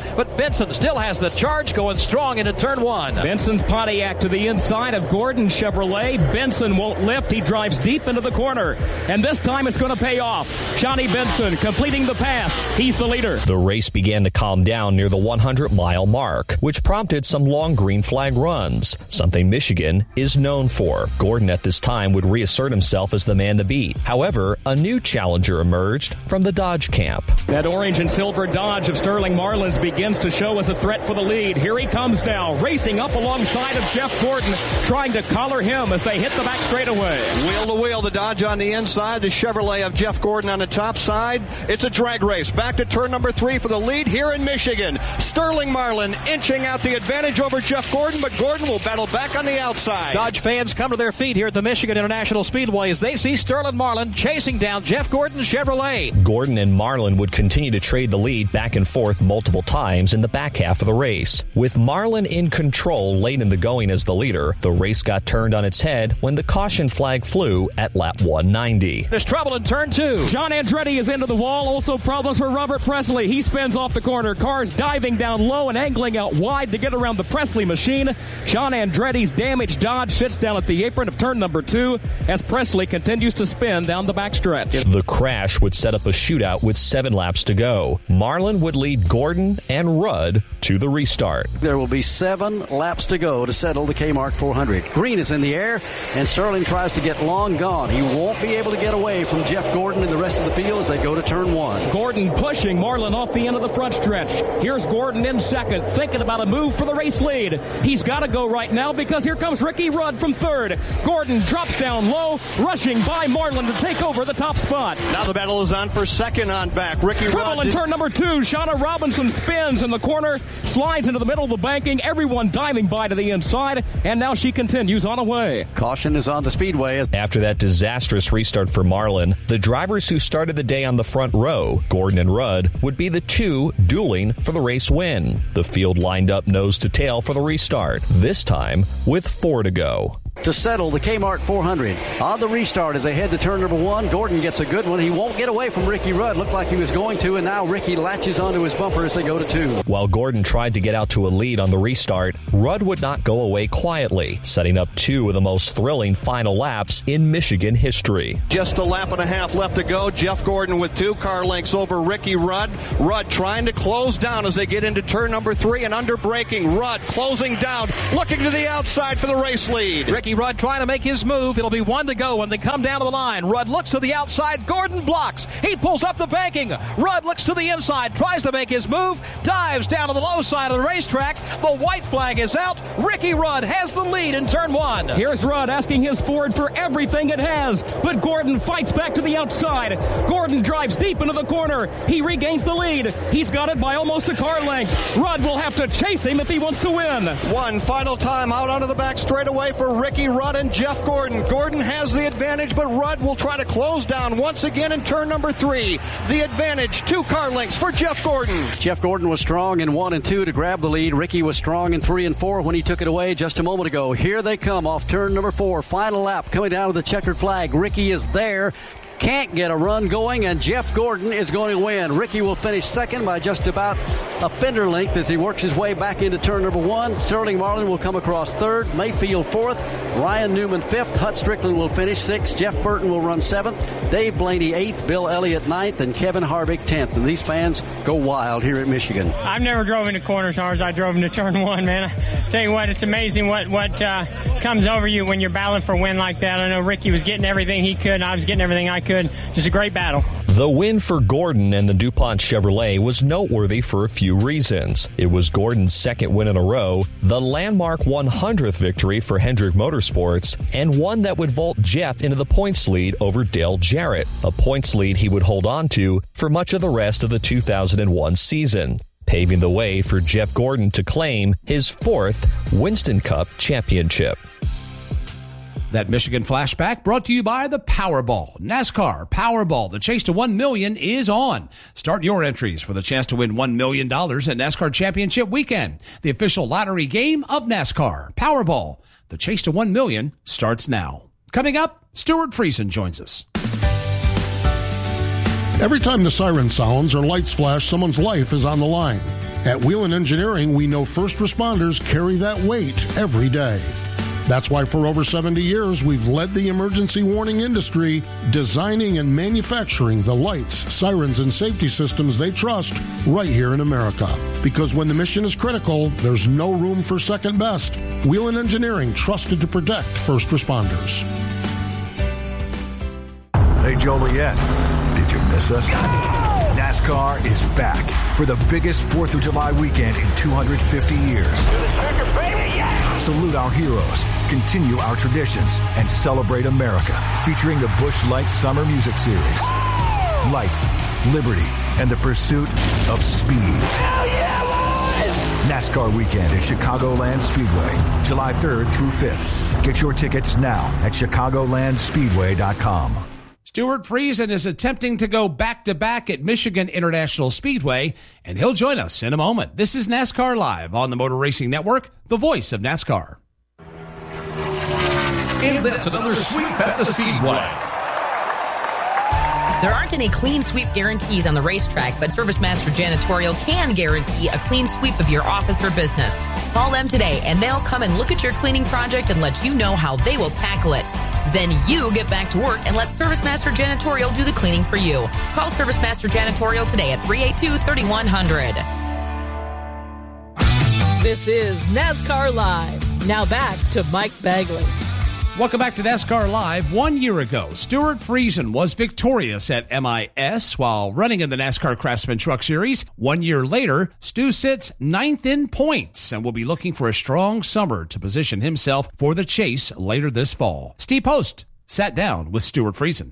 [SPEAKER 23] Benson still has the charge, going strong into turn one.
[SPEAKER 17] Benson's Pontiac to the inside of Gordon Chevrolet. Benson won't lift. He drives deep into the corner. And this time it's going to pay off. Johnny Benson completing the pass. He's the leader.
[SPEAKER 22] The race began to calm down near the one hundred mile mark, which prompted some long green flag runs, something Michigan is known for. Gordon at this time would reassert himself as the man to beat. However, a new challenger emerged from the Dodge camp.
[SPEAKER 17] That orange and silver Dodge of Sterling Marlin's begins to show as a threat for the lead. Here he comes now, racing up alongside of Jeff Gordon, trying to collar him as they hit the back straightaway.
[SPEAKER 25] Wheel to wheel, the Dodge on the inside, the Chevrolet of Jeff Gordon on the top side. It's a drag race. Back to turn number three for the lead here in Michigan. Sterling Marlin inching out the advantage over Jeff Gordon, but Gordon will battle back on the outside.
[SPEAKER 23] Dodge fans come to their feet here at the Michigan International Speedway as they see Sterling Marlin chasing down Jeff Gordon's Chevrolet.
[SPEAKER 22] Gordon and Marlin would continue to trade the lead back and forth multiple times in the back half of the race. With Marlin in control late in the going as the leader, the race got turned on its head when the caution flag flew at lap one ninety.
[SPEAKER 23] There's trouble in turn two.
[SPEAKER 17] John Andretti is into the wall. Also problems for Robert Presley. He spins off the corner. Cars diving down low and angling out wide to get around the Presley machine. John Andretti's damaged Dodge sits down at the apron of turn number two as Presley continues to spin down the backstretch.
[SPEAKER 22] The crash would set up a shootout with seven laps to go. Marlin would lead Gordon and Rudd to the restart.
[SPEAKER 24] There will be seven laps to go to settle the Kmart four hundred. Green is in the air, and Sterling tries to get long gone. He won't be able to get away from Jeff Gordon and the rest of the field as they go to turn one.
[SPEAKER 17] Gordon pushing Marlin off the end of the front stretch. Here's Gordon in second, thinking about a move for the race lead. He's got to go right now because here comes Ricky Rudd from third. Gordon drops down low, rushing by Marlin to take over the top spot.
[SPEAKER 25] Now the battle is on for second on back. Ricky
[SPEAKER 17] Triple
[SPEAKER 25] Rudd
[SPEAKER 17] in turn number two. Shauna Robinson spins in the corner, slides into the middle of the banking. Everyone diving by to the inside, and now she continues on away.
[SPEAKER 24] Caution is on the speedway.
[SPEAKER 22] After that disastrous restart for Marlin, the drivers who started the day on the front row, Gordon and Rudd, would be the two dueling for the race win. The field lined up nose to tail for the restart, this time with four to go.
[SPEAKER 24] To settle the Kmart four hundred. On the restart as they head to turn number one, Gordon gets a good one. He won't get away from Ricky Rudd. Looked like he was going to, and now Ricky latches onto his bumper as they go to two.
[SPEAKER 22] While Gordon tried to get out to a lead on the restart, Rudd would not go away quietly, setting up two of the most thrilling final laps in Michigan history.
[SPEAKER 25] Just a lap and a half left to go. Jeff Gordon with two car lengths over Ricky Rudd. Rudd trying to close down as they get into turn number three and under braking. Rudd closing down, looking to the outside for the race lead.
[SPEAKER 23] Ricky Rudd trying to make his move. It'll be one to go when they come down to the line. Rudd looks to the outside. Gordon blocks. He pulls up the banking. Rudd looks to the inside, tries to make his move, dives down to the low side of the racetrack. The white flag is out. Ricky Rudd has the lead in turn one.
[SPEAKER 17] Here's Rudd asking his Ford for everything it has, but Gordon fights back to the outside. Gordon drives deep into the corner. He regains the lead. He's got it by almost a car length. Rudd will have to chase him if he wants to win.
[SPEAKER 25] One final time out onto the back straightaway for Ricky Rudd and Jeff Gordon. Gordon has the advantage, but Rudd will try to close down once again in turn number three. The advantage, two car lengths for Jeff Gordon.
[SPEAKER 24] Jeff Gordon was strong in one and two to grab the lead. Ricky was strong in three and four when he took it away just a moment ago. Here they come off turn number four. Final lap coming down to the checkered flag. Ricky is there. Can't get a run going, and Jeff Gordon is going to win. Ricky will finish second by just about a fender length as he works his way back into turn number one. Sterling Marlin will come across third, Mayfield fourth, Ryan Newman fifth, Hut Strickland will finish sixth, Jeff Burton will run seventh, Dave Blaney eighth, Bill Elliott ninth, and Kevin Harvick tenth. And these fans go wild here at Michigan.
[SPEAKER 2] I've never drove into corners hard as I drove into turn one, man. I tell you what, it's amazing what, what uh, comes over you when you're battling for a win like that. I know Ricky was getting everything he could, and I was getting everything I could. Just a great battle.
[SPEAKER 22] The win for Gordon and the DuPont Chevrolet was noteworthy for a few reasons. It was Gordon's second win in a row, the landmark one hundredth victory for Hendrick Motorsports, and one that would vault Jeff into the points lead over Dale Jarrett, a points lead he would hold on to for much of the rest of the two thousand one season, paving the way for Jeff Gordon to claim his fourth Winston Cup championship.
[SPEAKER 8] That Michigan flashback brought to you by the Powerball. NASCAR Powerball. The chase to one million dollars is on. Start your entries for the chance to win one million dollars at NASCAR Championship Weekend, the official lottery game of NASCAR. Powerball. The chase to one million dollars starts now. Coming up, Stuart Friesen joins us.
[SPEAKER 12] Every time the siren sounds or lights flash, someone's life is on the line. At Whelen Engineering, we know first responders carry that weight every day. That's why for over seventy years, we've led the emergency warning industry, designing and manufacturing the lights, sirens, and safety systems they trust right here in America. Because when the mission is critical, there's no room for second best. Whelen Engineering, trusted to protect first responders.
[SPEAKER 20] Hey, Joliet, did you miss us? NASCAR is back for the biggest fourth of July weekend in two hundred fifty years. Salute our heroes, continue our traditions, and celebrate America, featuring the Busch Light Summer Music Series. Life, liberty, and the pursuit of speed. Hell yeah, boys! NASCAR weekend at Chicagoland Speedway, July third through fifth. Get your tickets now at chicagoland speedway dot com.
[SPEAKER 8] Stuart Friesen is attempting to go back-to-back at Michigan International Speedway, and he'll join us in a moment. This is NASCAR Live on the Motor Racing Network, the voice of NASCAR.
[SPEAKER 1] And that's another sweep at the Speedway.
[SPEAKER 3] There aren't any clean sweep guarantees on the racetrack, but ServiceMaster Janitorial can guarantee a clean sweep of your office or business. Call them today, and they'll come and look at your cleaning project and let you know how they will tackle it. Then you get back to work and let ServiceMaster Janitorial do the cleaning for you. Call ServiceMaster Janitorial today at three eight two, three one zero zero.
[SPEAKER 4] This is NASCAR Live. Now back to Mike Bagley.
[SPEAKER 8] Welcome back to NASCAR Live. One year ago, Stuart Friesen was victorious at M I S while running in the NASCAR Craftsman Truck Series. One year later, Stu sits ninth in points and will be looking for a strong summer to position himself for the chase later this fall. Steve Post sat down with Stuart Friesen.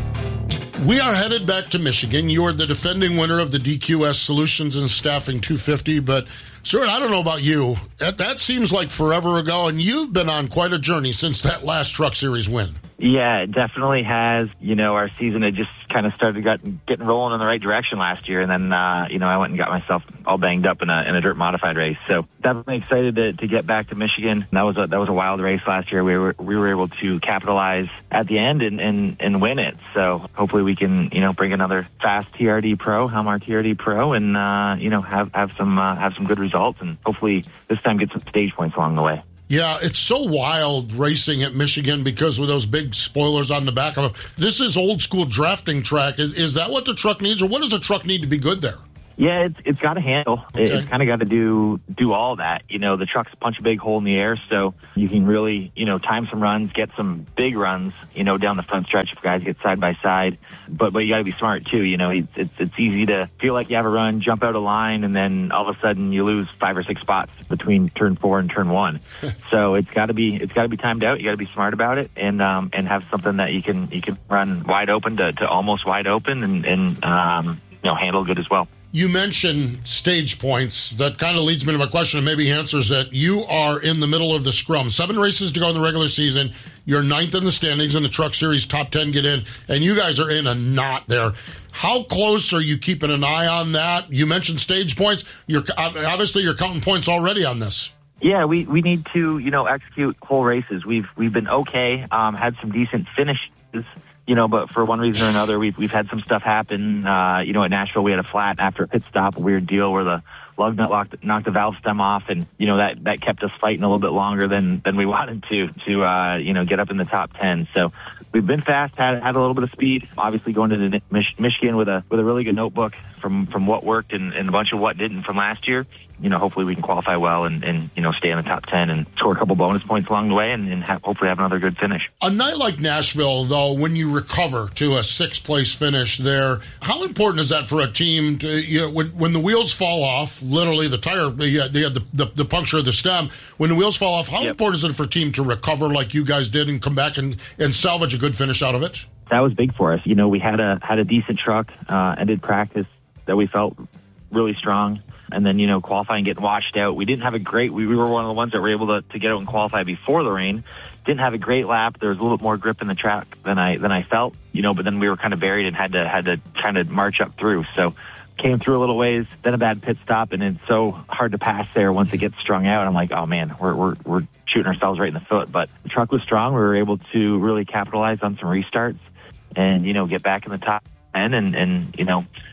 [SPEAKER 12] We are headed back to Michigan. You are the defending winner of the D Q S Solutions and Staffing two fifty, but Stuart, I don't know about you. That, that seems like forever ago, and you've been on quite a journey since that last Truck Series win.
[SPEAKER 6] Yeah, it definitely has. You know, our season had just kind of started getting, getting rolling in the right direction last year, and then, uh, you know, I went and got myself all banged up in a in a dirt modified race. So definitely excited to, to get back to Michigan. That was a, that was a wild race last year. We were we were able to capitalize at the end and, and, and win it. So hopefully we can, you know, bring another fast T R D Pro, Helmar T R D Pro, and uh, you know, have have some uh, have some good results, and hopefully this time get some stage points along the way.
[SPEAKER 12] Yeah, it's so wild racing at Michigan because with those big spoilers on the back of it. This is old school drafting track. Is is that what the truck needs, or what does a truck need to be good there?
[SPEAKER 6] Yeah, it's it's got to handle. Okay. It's kind of got to do do all that. You know, the trucks punch a big hole in the air, so you can really, you know, time some runs, get some big runs, you know, down the front stretch if guys get side by side. But but you got to be smart too. You know, it's, it's it's easy to feel like you have a run, jump out of line, and then all of a sudden you lose five or six spots between turn four and turn one. So it's got to be it's got to be timed out. You got to be smart about it, and um and have something that you can you can run wide open to, to almost wide open, and and um you know, handle good as well.
[SPEAKER 12] You mentioned stage points. That kind of leads me to my question, and maybe answers that. You are in the middle of the scrum. Seven races to go in the regular season. You're ninth in the standings in the Truck Series. Top ten get in, and you guys are in a knot there. How close are you keeping an eye on that? You mentioned stage points. You're obviously you're counting points already on this.
[SPEAKER 6] Yeah, we, we need to, you know, execute whole races. We've we've been okay. Um, had some decent finishes. You know, but for one reason or another, we've we've had some stuff happen. Uh, you know, at Nashville, we had a flat after a pit stop, a weird deal where the lug nut locked, knocked the valve stem off, and you know that that kept us fighting a little bit longer than than we wanted to to uh, you know get up in the top ten. So we've been fast, had had a little bit of speed. Obviously, going to Mich- Michigan with a with a really good notebook from from what worked and, and a bunch of what didn't from last year. You know, hopefully we can qualify well and, and you know, stay in the top ten and score a couple bonus points along the way and, and have, hopefully have another good finish.
[SPEAKER 12] A night like Nashville, though, when you recover to a sixth-place finish there, how important is that for a team to, you know, when, when the wheels fall off, literally the tire, they had the, the, the puncture of the stem, when the wheels fall off, how yep. important is it for a team to recover like you guys did and come back and, and salvage a good finish out of it?
[SPEAKER 6] That was big for us. You know, we had a had a decent truck, uh, ended practice that we felt really strong. And then, you know, qualifying, getting washed out. We didn't have a great, we, we were one of the ones that were able to, to get out and qualify before the rain. Didn't have a great lap. There was a little bit more grip in the track than I, than I felt, you know, but then we were kind of buried and had to, had to kind of march up through. So came through a little ways, then a bad pit stop, and it's so hard to pass there once it gets strung out. I'm like, oh man, we're, we're, we're shooting ourselves right in the foot. But the truck was strong. We were able to really capitalize on some restarts and, you know, get back in the top ten and, and, you know,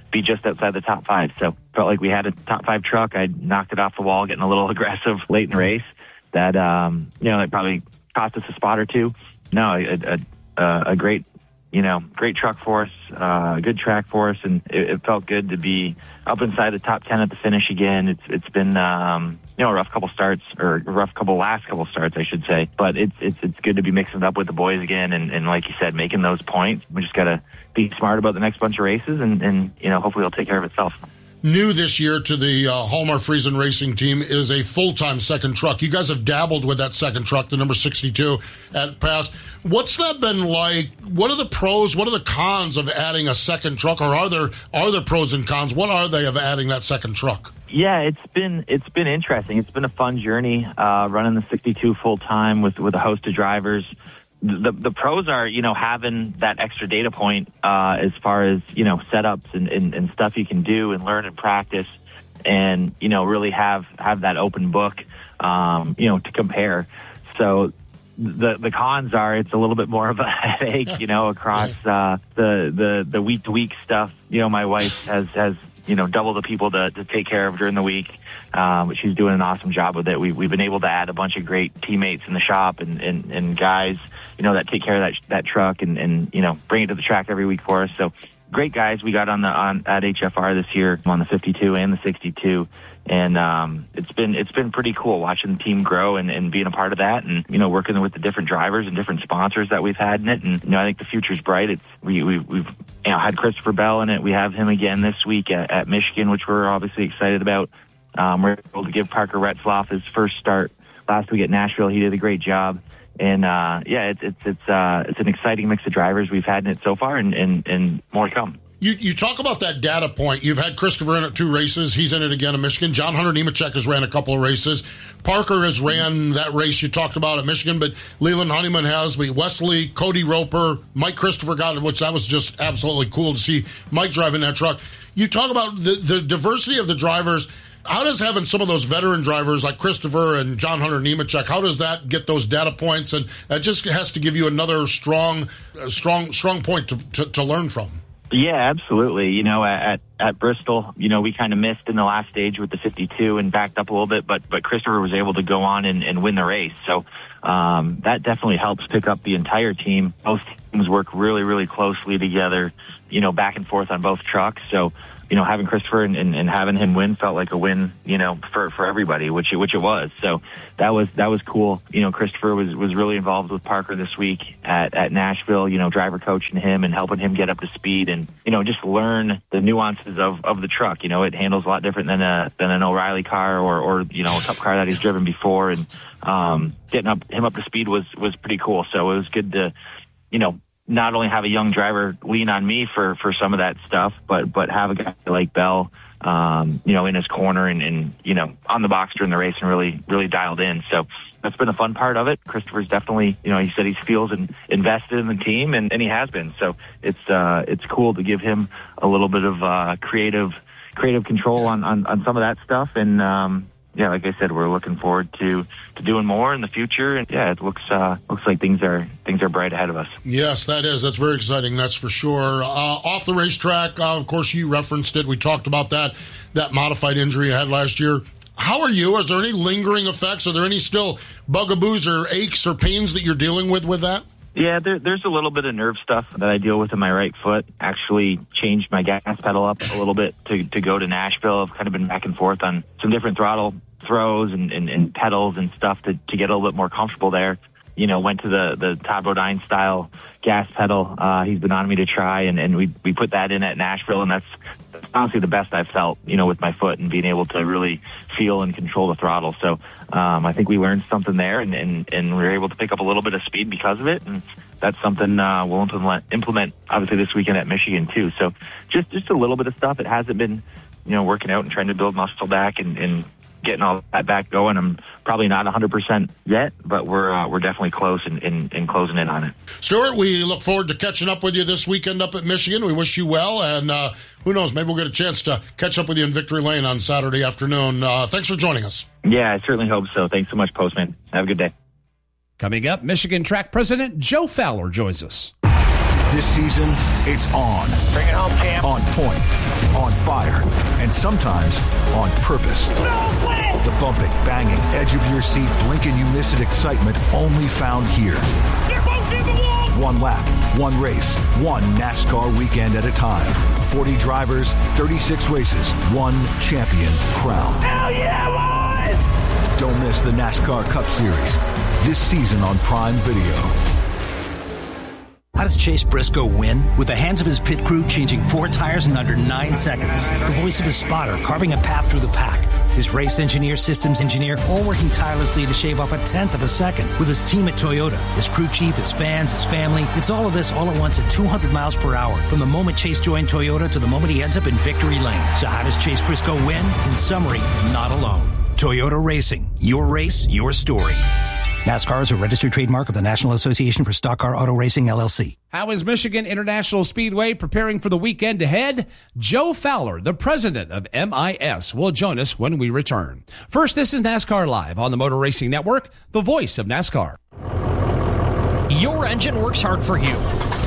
[SPEAKER 6] be just outside the top five. So felt like we had a top five truck. I knocked it off the wall, getting a little aggressive late in the race. That um, you know, that probably cost us a spot or two. No, a, a, a great, you know, great truck for us, uh, a good track for us, and it, it felt good to be up inside the top ten at the finish again. It's it's been um, you know, a rough couple starts, or a rough couple last couple starts, I should say. But it's it's it's good to be mixing it up with the boys again, and, and like you said, making those points. We just gotta be smart about the next bunch of races, and, and you know, hopefully it'll take care of itself.
[SPEAKER 12] New this year to the uh, Hallmark Friesen Racing team is a full-time second truck. You guys have dabbled with that second truck, the number sixty-two at Pass. What's that been like? What are the pros? What are the cons of adding a second truck, or are there are there pros and cons? What are they of adding that second truck?
[SPEAKER 6] Yeah, it's been it's been interesting. It's been a fun journey uh, running the sixty-two full-time with with a host of drivers. The the pros are, you know, having that extra data point uh, as far as, you know, setups and, and, and stuff you can do and learn and practice, and, you know, really have, have that open book, um, you know, to compare. So the the cons are it's a little bit more of a headache, you know, across uh, the the the week to week stuff. You know, my wife has has you know double the people to, to take care of during the week. Um, but she's doing an awesome job with it. We, we've been able to add a bunch of great teammates in the shop and, and, and guys, you know, that take care of that that truck and, and, you know, bring it to the track every week for us. So great guys we got on the on at H F R this year on the fifty-two and the sixty-two. And um, it's been it's been pretty cool watching the team grow and, and being a part of that, and, you know, working with the different drivers and different sponsors that we've had in it. And, you know, I think the future's bright. It's we, we we've you know had Christopher Bell in it. We have him again this week at, at Michigan, which we're obviously excited about. Um, we're able to give Parker Retzloff his first start last week at Nashville. He did a great job, and uh, yeah, it's it's it's uh, it's an exciting mix of drivers we've had in it so far, and, and, and more to come.
[SPEAKER 12] You you talk about that data point. You've had Christopher in it two races. He's in it again in Michigan. John Hunter Nemechek has ran a couple of races. Parker has ran that race you talked about at Michigan, but Leland Honeyman has. We Wesley, Cody Roper, Mike Christopher got it, which that was just absolutely cool to see Mike driving that truck. You talk about the, the diversity of the drivers. How does having some of those veteran drivers like Christopher and John Hunter Nemechek, how does that get those data points? And that just has to give you another strong, uh, strong, strong point to, to, to learn from.
[SPEAKER 6] Yeah, absolutely. You know, at at Bristol, you know, we kind of missed in the last stage with the fifty-two and backed up a little bit, but but Christopher was able to go on and, and win the race. So um, that definitely helps pick up the entire team. Both teams work really, really closely together, you know, back and forth on both trucks. So, you know, having Christopher and, and, and having him win felt like a win, you know, for, for everybody, which it, which it was. So that was that was cool. You know, Christopher was, was really involved with Parker this week at, at Nashville, you know, driver coaching him and helping him get up to speed and, you know, just learn the nuances of, of the truck. You know, it handles a lot different than a than an O'Reilly car or, or you know, a Cup car that he's driven before. And um, getting up him up to speed was, was pretty cool. So it was good to, you know, not only have a young driver lean on me for, for some of that stuff, but, but have a guy like Bell, um, you know, in his corner and, and, you know, on the box during the race and really, really dialed in. So that's been a fun part of it. Christopher's definitely, you know, he said he feels in, invested in the team and, and he has been. So it's, uh, it's cool to give him a little bit of, uh, creative, creative control on, on, on some of that stuff. And, um, yeah, like I said, we're looking forward to, to doing more in the future. And yeah, it looks uh, looks like things are things are bright ahead of us.
[SPEAKER 12] Yes, that is. That's very exciting. That's for sure. Uh, off the racetrack, uh, of course, you referenced it. We talked about that that modified injury you had last year. How are you? Is there any lingering effects? Are there any still bugaboos or aches or pains that you're dealing with with that?
[SPEAKER 6] Yeah, there, there's a little bit of nerve stuff that I deal with in my right foot. Actually changed my gas pedal up a little bit to, to go to Nashville. I've kind of been back and forth on some different throttle throws and, and, and pedals and stuff to, to get a little bit more comfortable there. You know, went to the, the Todd Bodine style gas pedal. Uh, he's been on me to try, and, and we, we put that in at Nashville, and that's, that's honestly the best I've felt, you know, with my foot and being able to really feel and control the throttle. So um, I think we learned something there, and, and, and we were able to pick up a little bit of speed because of it. And that's something uh, we'll implement, implement, obviously, this weekend at Michigan, too. So just, just a little bit of stuff. It hasn't been, you know, working out and trying to build muscle back and, and getting all that back going. I'm probably not one hundred percent yet, but we're uh, we're definitely close and in, in, in closing in on it.
[SPEAKER 12] Stuart, we look forward to catching up with you this weekend up at Michigan. We wish you well, and uh, who knows, maybe we'll get a chance to catch up with you in Victory Lane on Saturday afternoon. Uh, thanks for joining us.
[SPEAKER 6] Yeah, I certainly hope so. Thanks so much, Postman. Have a good day.
[SPEAKER 8] Coming up, Michigan track president Joe Fowler joins us.
[SPEAKER 20] This season, it's on.
[SPEAKER 21] Bring it home, Cam.
[SPEAKER 20] On point. on fire, and sometimes on purpose. The bumping, banging, edge of your seat, blinking you miss it excitement only found here. One lap, one race, one NASCAR weekend at a time. forty drivers, thirty-six races, one champion crown.
[SPEAKER 21] Hell yeah, boys!
[SPEAKER 20] Don't miss the NASCAR Cup Series this season on Prime Video.
[SPEAKER 7] How does Chase Briscoe win? With the hands of his pit crew changing four tires in under nine seconds. The voice of his spotter carving a path through the pack. His race engineer, systems engineer, all working tirelessly to shave off a tenth of a second. With his team at Toyota, his crew chief, his fans, his family. It's all of this all at once at two hundred miles per hour. From the moment Chase joined Toyota to the moment he ends up in victory lane. So how does Chase Briscoe win? In summary, not alone. Toyota Racing. Your race, your story. NASCAR is a registered trademark of the National Association for Stock Car Auto Racing, L L C.
[SPEAKER 8] How is Michigan International Speedway preparing for the weekend ahead? Joe Fowler, the president of M I S, will join us when we return. First, this is NASCAR Live on the Motor Racing Network, the voice of NASCAR.
[SPEAKER 10] Your engine works hard for you.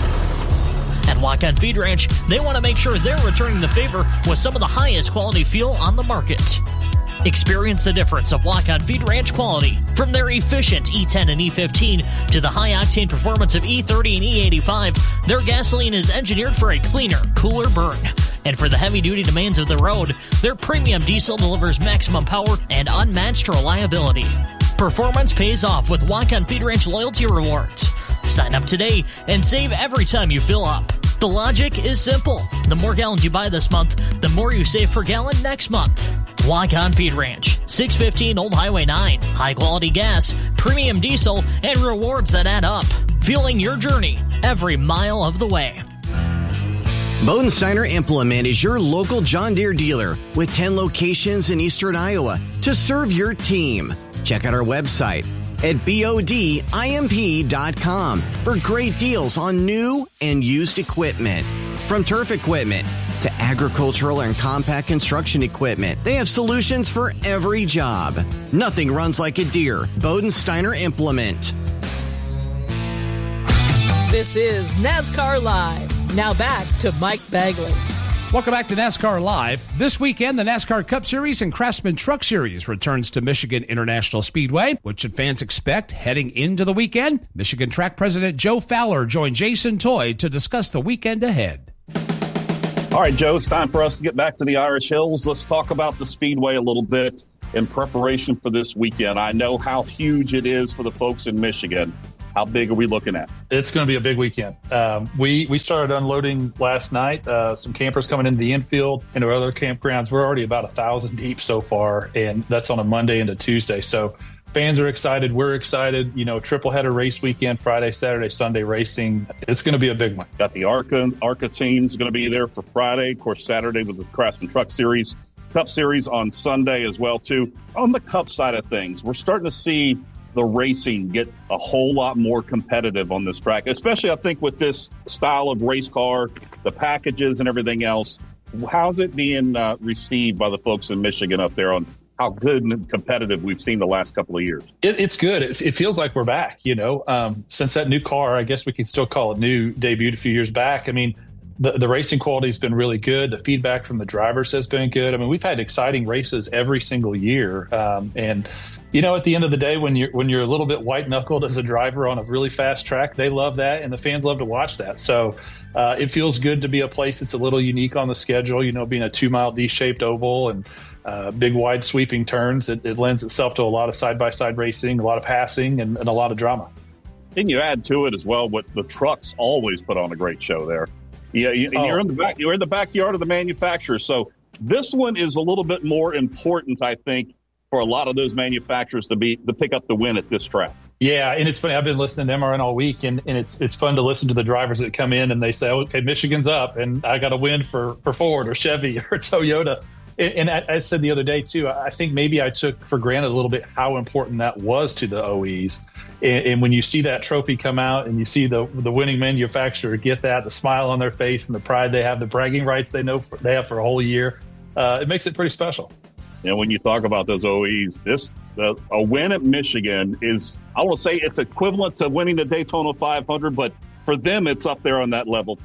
[SPEAKER 10] At Walk-On Feed Ranch, they want to make sure they're returning the favor with some of the highest quality fuel on the market. Experience the difference of Walk-On Feed Ranch quality. From their efficient E ten and E fifteen to the high-octane performance of E thirty and E eighty-five, their gasoline is engineered for a cleaner, cooler burn. And for the heavy-duty demands of the road, their premium diesel delivers maximum power and unmatched reliability. Performance pays off with Walk-On Feed Ranch loyalty rewards. Sign up today and save every time you fill up. The logic is simple. The more gallons you buy this month, the more you save per gallon next month. Walk-On Feed Ranch, six fifteen Old Highway nine. High-quality gas, premium diesel, and rewards that add up. Fueling your journey every mile of the way.
[SPEAKER 11] Bodensteiner Implement is your local John Deere dealer with ten locations in eastern Iowa to serve your team. Check out our website at B O D I M P dot com for great deals on new and used equipment. From turf equipment to agricultural and compact construction equipment, they have solutions for every job. Nothing runs like a Deere. Bodensteiner Implement.
[SPEAKER 4] This is NASCAR Live. Now back to Mike Bagley.
[SPEAKER 8] Welcome back to NASCAR Live. This weekend, the NASCAR Cup Series and Craftsman Truck Series returns to Michigan International Speedway. What should fans expect heading into the weekend? Michigan Track President Joe Fowler joined Jason Toy to discuss the weekend ahead.
[SPEAKER 14] All right, Joe, it's time for us to get back to the Irish Hills. Let's talk about the Speedway a little bit in preparation for this weekend. I know how huge it is for the folks in Michigan. How big are we looking at?
[SPEAKER 16] It's going to be a big weekend. Um, we we started unloading last night. Uh, some campers coming into the infield, into other campgrounds. We're already about a thousand deep so far, and that's on a Monday into Tuesday. So fans are excited. We're excited. You know, triple header race weekend, Friday, Saturday, Sunday racing. It's going to be a big one.
[SPEAKER 14] Got the ARCA ARCA team's going to be there for Friday. Of course, Saturday with the Craftsman Truck Series, Cup Series on Sunday as well too. On the Cup side of things, we're starting to see the racing get a whole lot more competitive on this track, especially I think with this style of race car, the packages and everything else. How's it being uh, received by the folks in Michigan up there on how good and competitive we've seen the last couple of years?
[SPEAKER 16] It, it's good. It, it feels like we're back, you know, um, since that new car, I guess we can still call it new, debuted a few years back. I mean, the, the racing quality has been really good. The feedback from the drivers has been good. I mean, we've had exciting races every single year. Um, and, you know, at the end of the day, when you're when you're a little bit white knuckled as a driver on a really fast track, they love that, and the fans love to watch that. So uh, it feels good to be a place that's a little unique on the schedule. You know, being a two mile D shaped oval and uh, big wide sweeping turns, it, it lends itself to a lot of side by side racing, a lot of passing, and, and a lot of drama.
[SPEAKER 14] Then you add to it as well what the trucks always put on a great show there. Yeah, you, and oh. you're in the back. You're in the backyard of the manufacturer, so this one is a little bit more important, I think, for a lot of those manufacturers to be to pick up the win at this track.
[SPEAKER 16] Yeah, and it's funny. I've been listening to M R N all week, and, and it's it's fun to listen to the drivers that come in and they say, "Okay, Michigan's up, and I got a win for for Ford or Chevy or Toyota." And, and I, I said the other day too, I think maybe I took for granted a little bit how important that was to the O Es. And, and when you see that trophy come out, and you see the the winning manufacturer get that, the smile on their face, and the pride they have, the bragging rights they know for, they have for a whole year, uh, it makes it pretty special.
[SPEAKER 14] And when you talk about those O Es, this the, a win at Michigan is, I want to say it's equivalent to winning the Daytona five hundred, but for them, it's up there on that level field.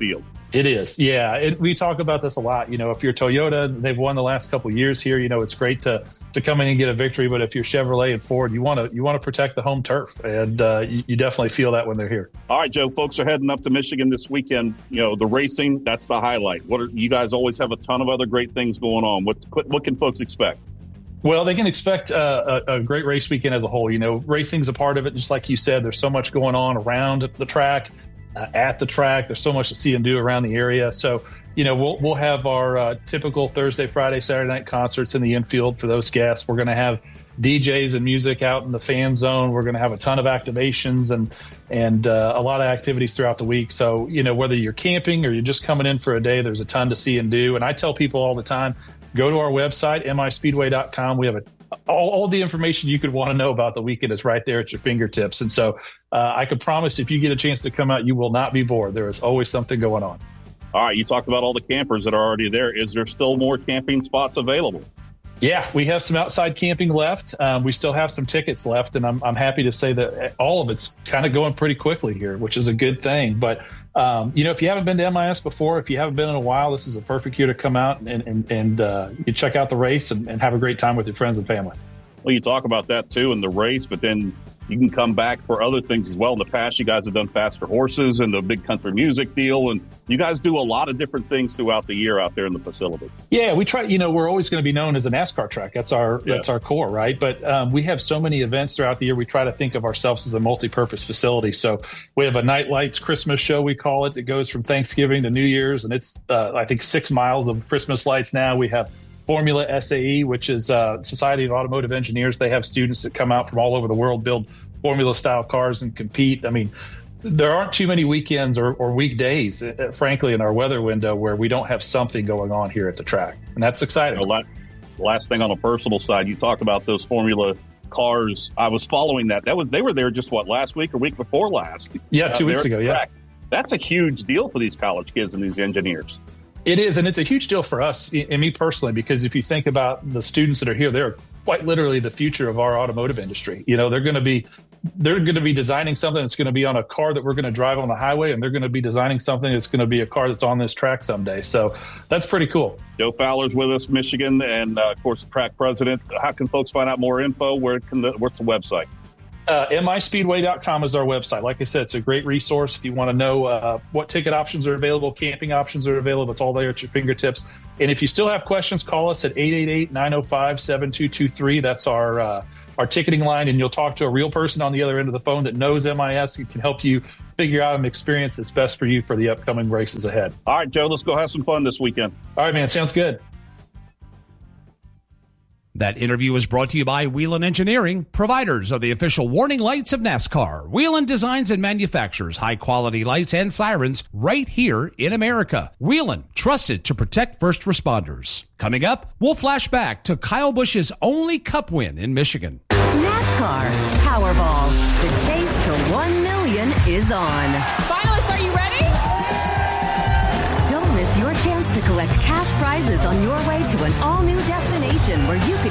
[SPEAKER 16] It is. Yeah. It, we talk about this a lot. You know, if you're Toyota, they've won the last couple of years here. You know, it's great to to come in and get a victory. But if you're Chevrolet and Ford, you want to you want to protect the home turf. And uh, you, you definitely feel that when they're here.
[SPEAKER 14] All right, Joe, folks are heading up to Michigan this weekend. You know, the racing, that's the highlight. What are, you guys always have a ton of other great things going on. What, what can folks expect?
[SPEAKER 16] Well, they can expect uh, a, a great race weekend as a whole. You know, racing's a part of it. Just like you said, there's so much going on around the track. Uh, at the track, there's so much to see and do around the area. So, you know, we'll we'll have our uh, typical Thursday, Friday, Saturday night concerts in the infield for those guests. We're going to have D Js and music out in the fan zone. We're going to have a ton of activations and and uh, a lot of activities throughout the week. So, you know, whether you're camping or you're just coming in for a day, there's a ton to see and do. And I tell people all the time, go to our website, M I speedway dot com. We have a All, all the information you could want to know about the weekend is right there at your fingertips. And so uh, I can promise if you get a chance to come out, you will not be bored. There is always something going on.
[SPEAKER 14] All right. You talked about all the campers that are already there. Is there still more camping spots available?
[SPEAKER 16] Yeah, we have some outside camping left. Um, we still have some tickets left. And I'm, I'm happy to say that all of it's kind of going pretty quickly here, which is a good thing. But Um, you know, if you haven't been to M I S before, if you haven't been in a while, this is a perfect year to come out and, and, and uh, you check out the race and, and have a great time with your friends and family.
[SPEAKER 14] Well, you talk about that too in the race, but then you can come back for other things as well. In the past, you guys have done Faster Horses and the big country music deal, and you guys do a lot of different things throughout the year out there in the facility.
[SPEAKER 16] Yeah, we try, you know, we're always going to be known as a NASCAR track. That's our, yeah. that's our core, right? But um, we have so many events throughout the year. We try to think of ourselves as a multi-purpose facility. So we have a Night Lights Christmas show, we call it, that goes from Thanksgiving to New Year's. And it's, uh, I think, six miles of Christmas lights now. We have Formula S A E, which is uh, Society of Automotive Engineers. They have students that come out from all over the world, build Formula-style cars and compete. I mean, there aren't too many weekends or, or weekdays, uh, frankly, in our weather window where we don't have something going on here at the track. And that's exciting.
[SPEAKER 14] You know, last thing on a personal side, you talk about those Formula cars. I was following that. That was They were there just, what, last week or week before last?
[SPEAKER 16] Yeah, two weeks ago, yeah.
[SPEAKER 14] That's a huge deal for these college kids and these engineers.
[SPEAKER 16] It is, and it's a huge deal for us and me personally, because if you think about the students that are here, they're quite literally the future of our automotive industry. You know, they're going to be they're going to be designing something that's going to be on a car that we're going to drive on the highway, and they're going to be designing something that's going to be a car that's on this track someday. So that's pretty cool.
[SPEAKER 14] Joe Fowler's with us, Michigan, and uh, of course, the track president. How can folks find out more info? Where can the, what's the website?
[SPEAKER 16] Uh, M I speedway dot com is our website. Like I said, it's a great resource. If you want to know uh, what ticket options are available, camping options are available, it's all there at your fingertips. And if you still have questions, call us at eight eight eight, nine oh five, seven two two three. That's our uh, our ticketing line, and you'll talk to a real person on the other end of the phone that knows M I S and can help you figure out an experience that's best for you for the upcoming races ahead.
[SPEAKER 14] All right, Joe, let's go have some fun this weekend.
[SPEAKER 16] All right, man. Sounds good.
[SPEAKER 8] That interview is brought to you by Whelen Engineering, providers of the official warning lights of NASCAR. Whelen designs and manufactures high-quality lights and sirens right here in America. Whelen, trusted to protect first responders. Coming up, we'll flash back to Kyle Busch's only Cup win in Michigan.
[SPEAKER 9] NASCAR Powerball. The chase to one million is on.
[SPEAKER 13] Finalists, are you ready?
[SPEAKER 9] Don't miss your chance to collect cash prizes on your way to an all-new destination where you can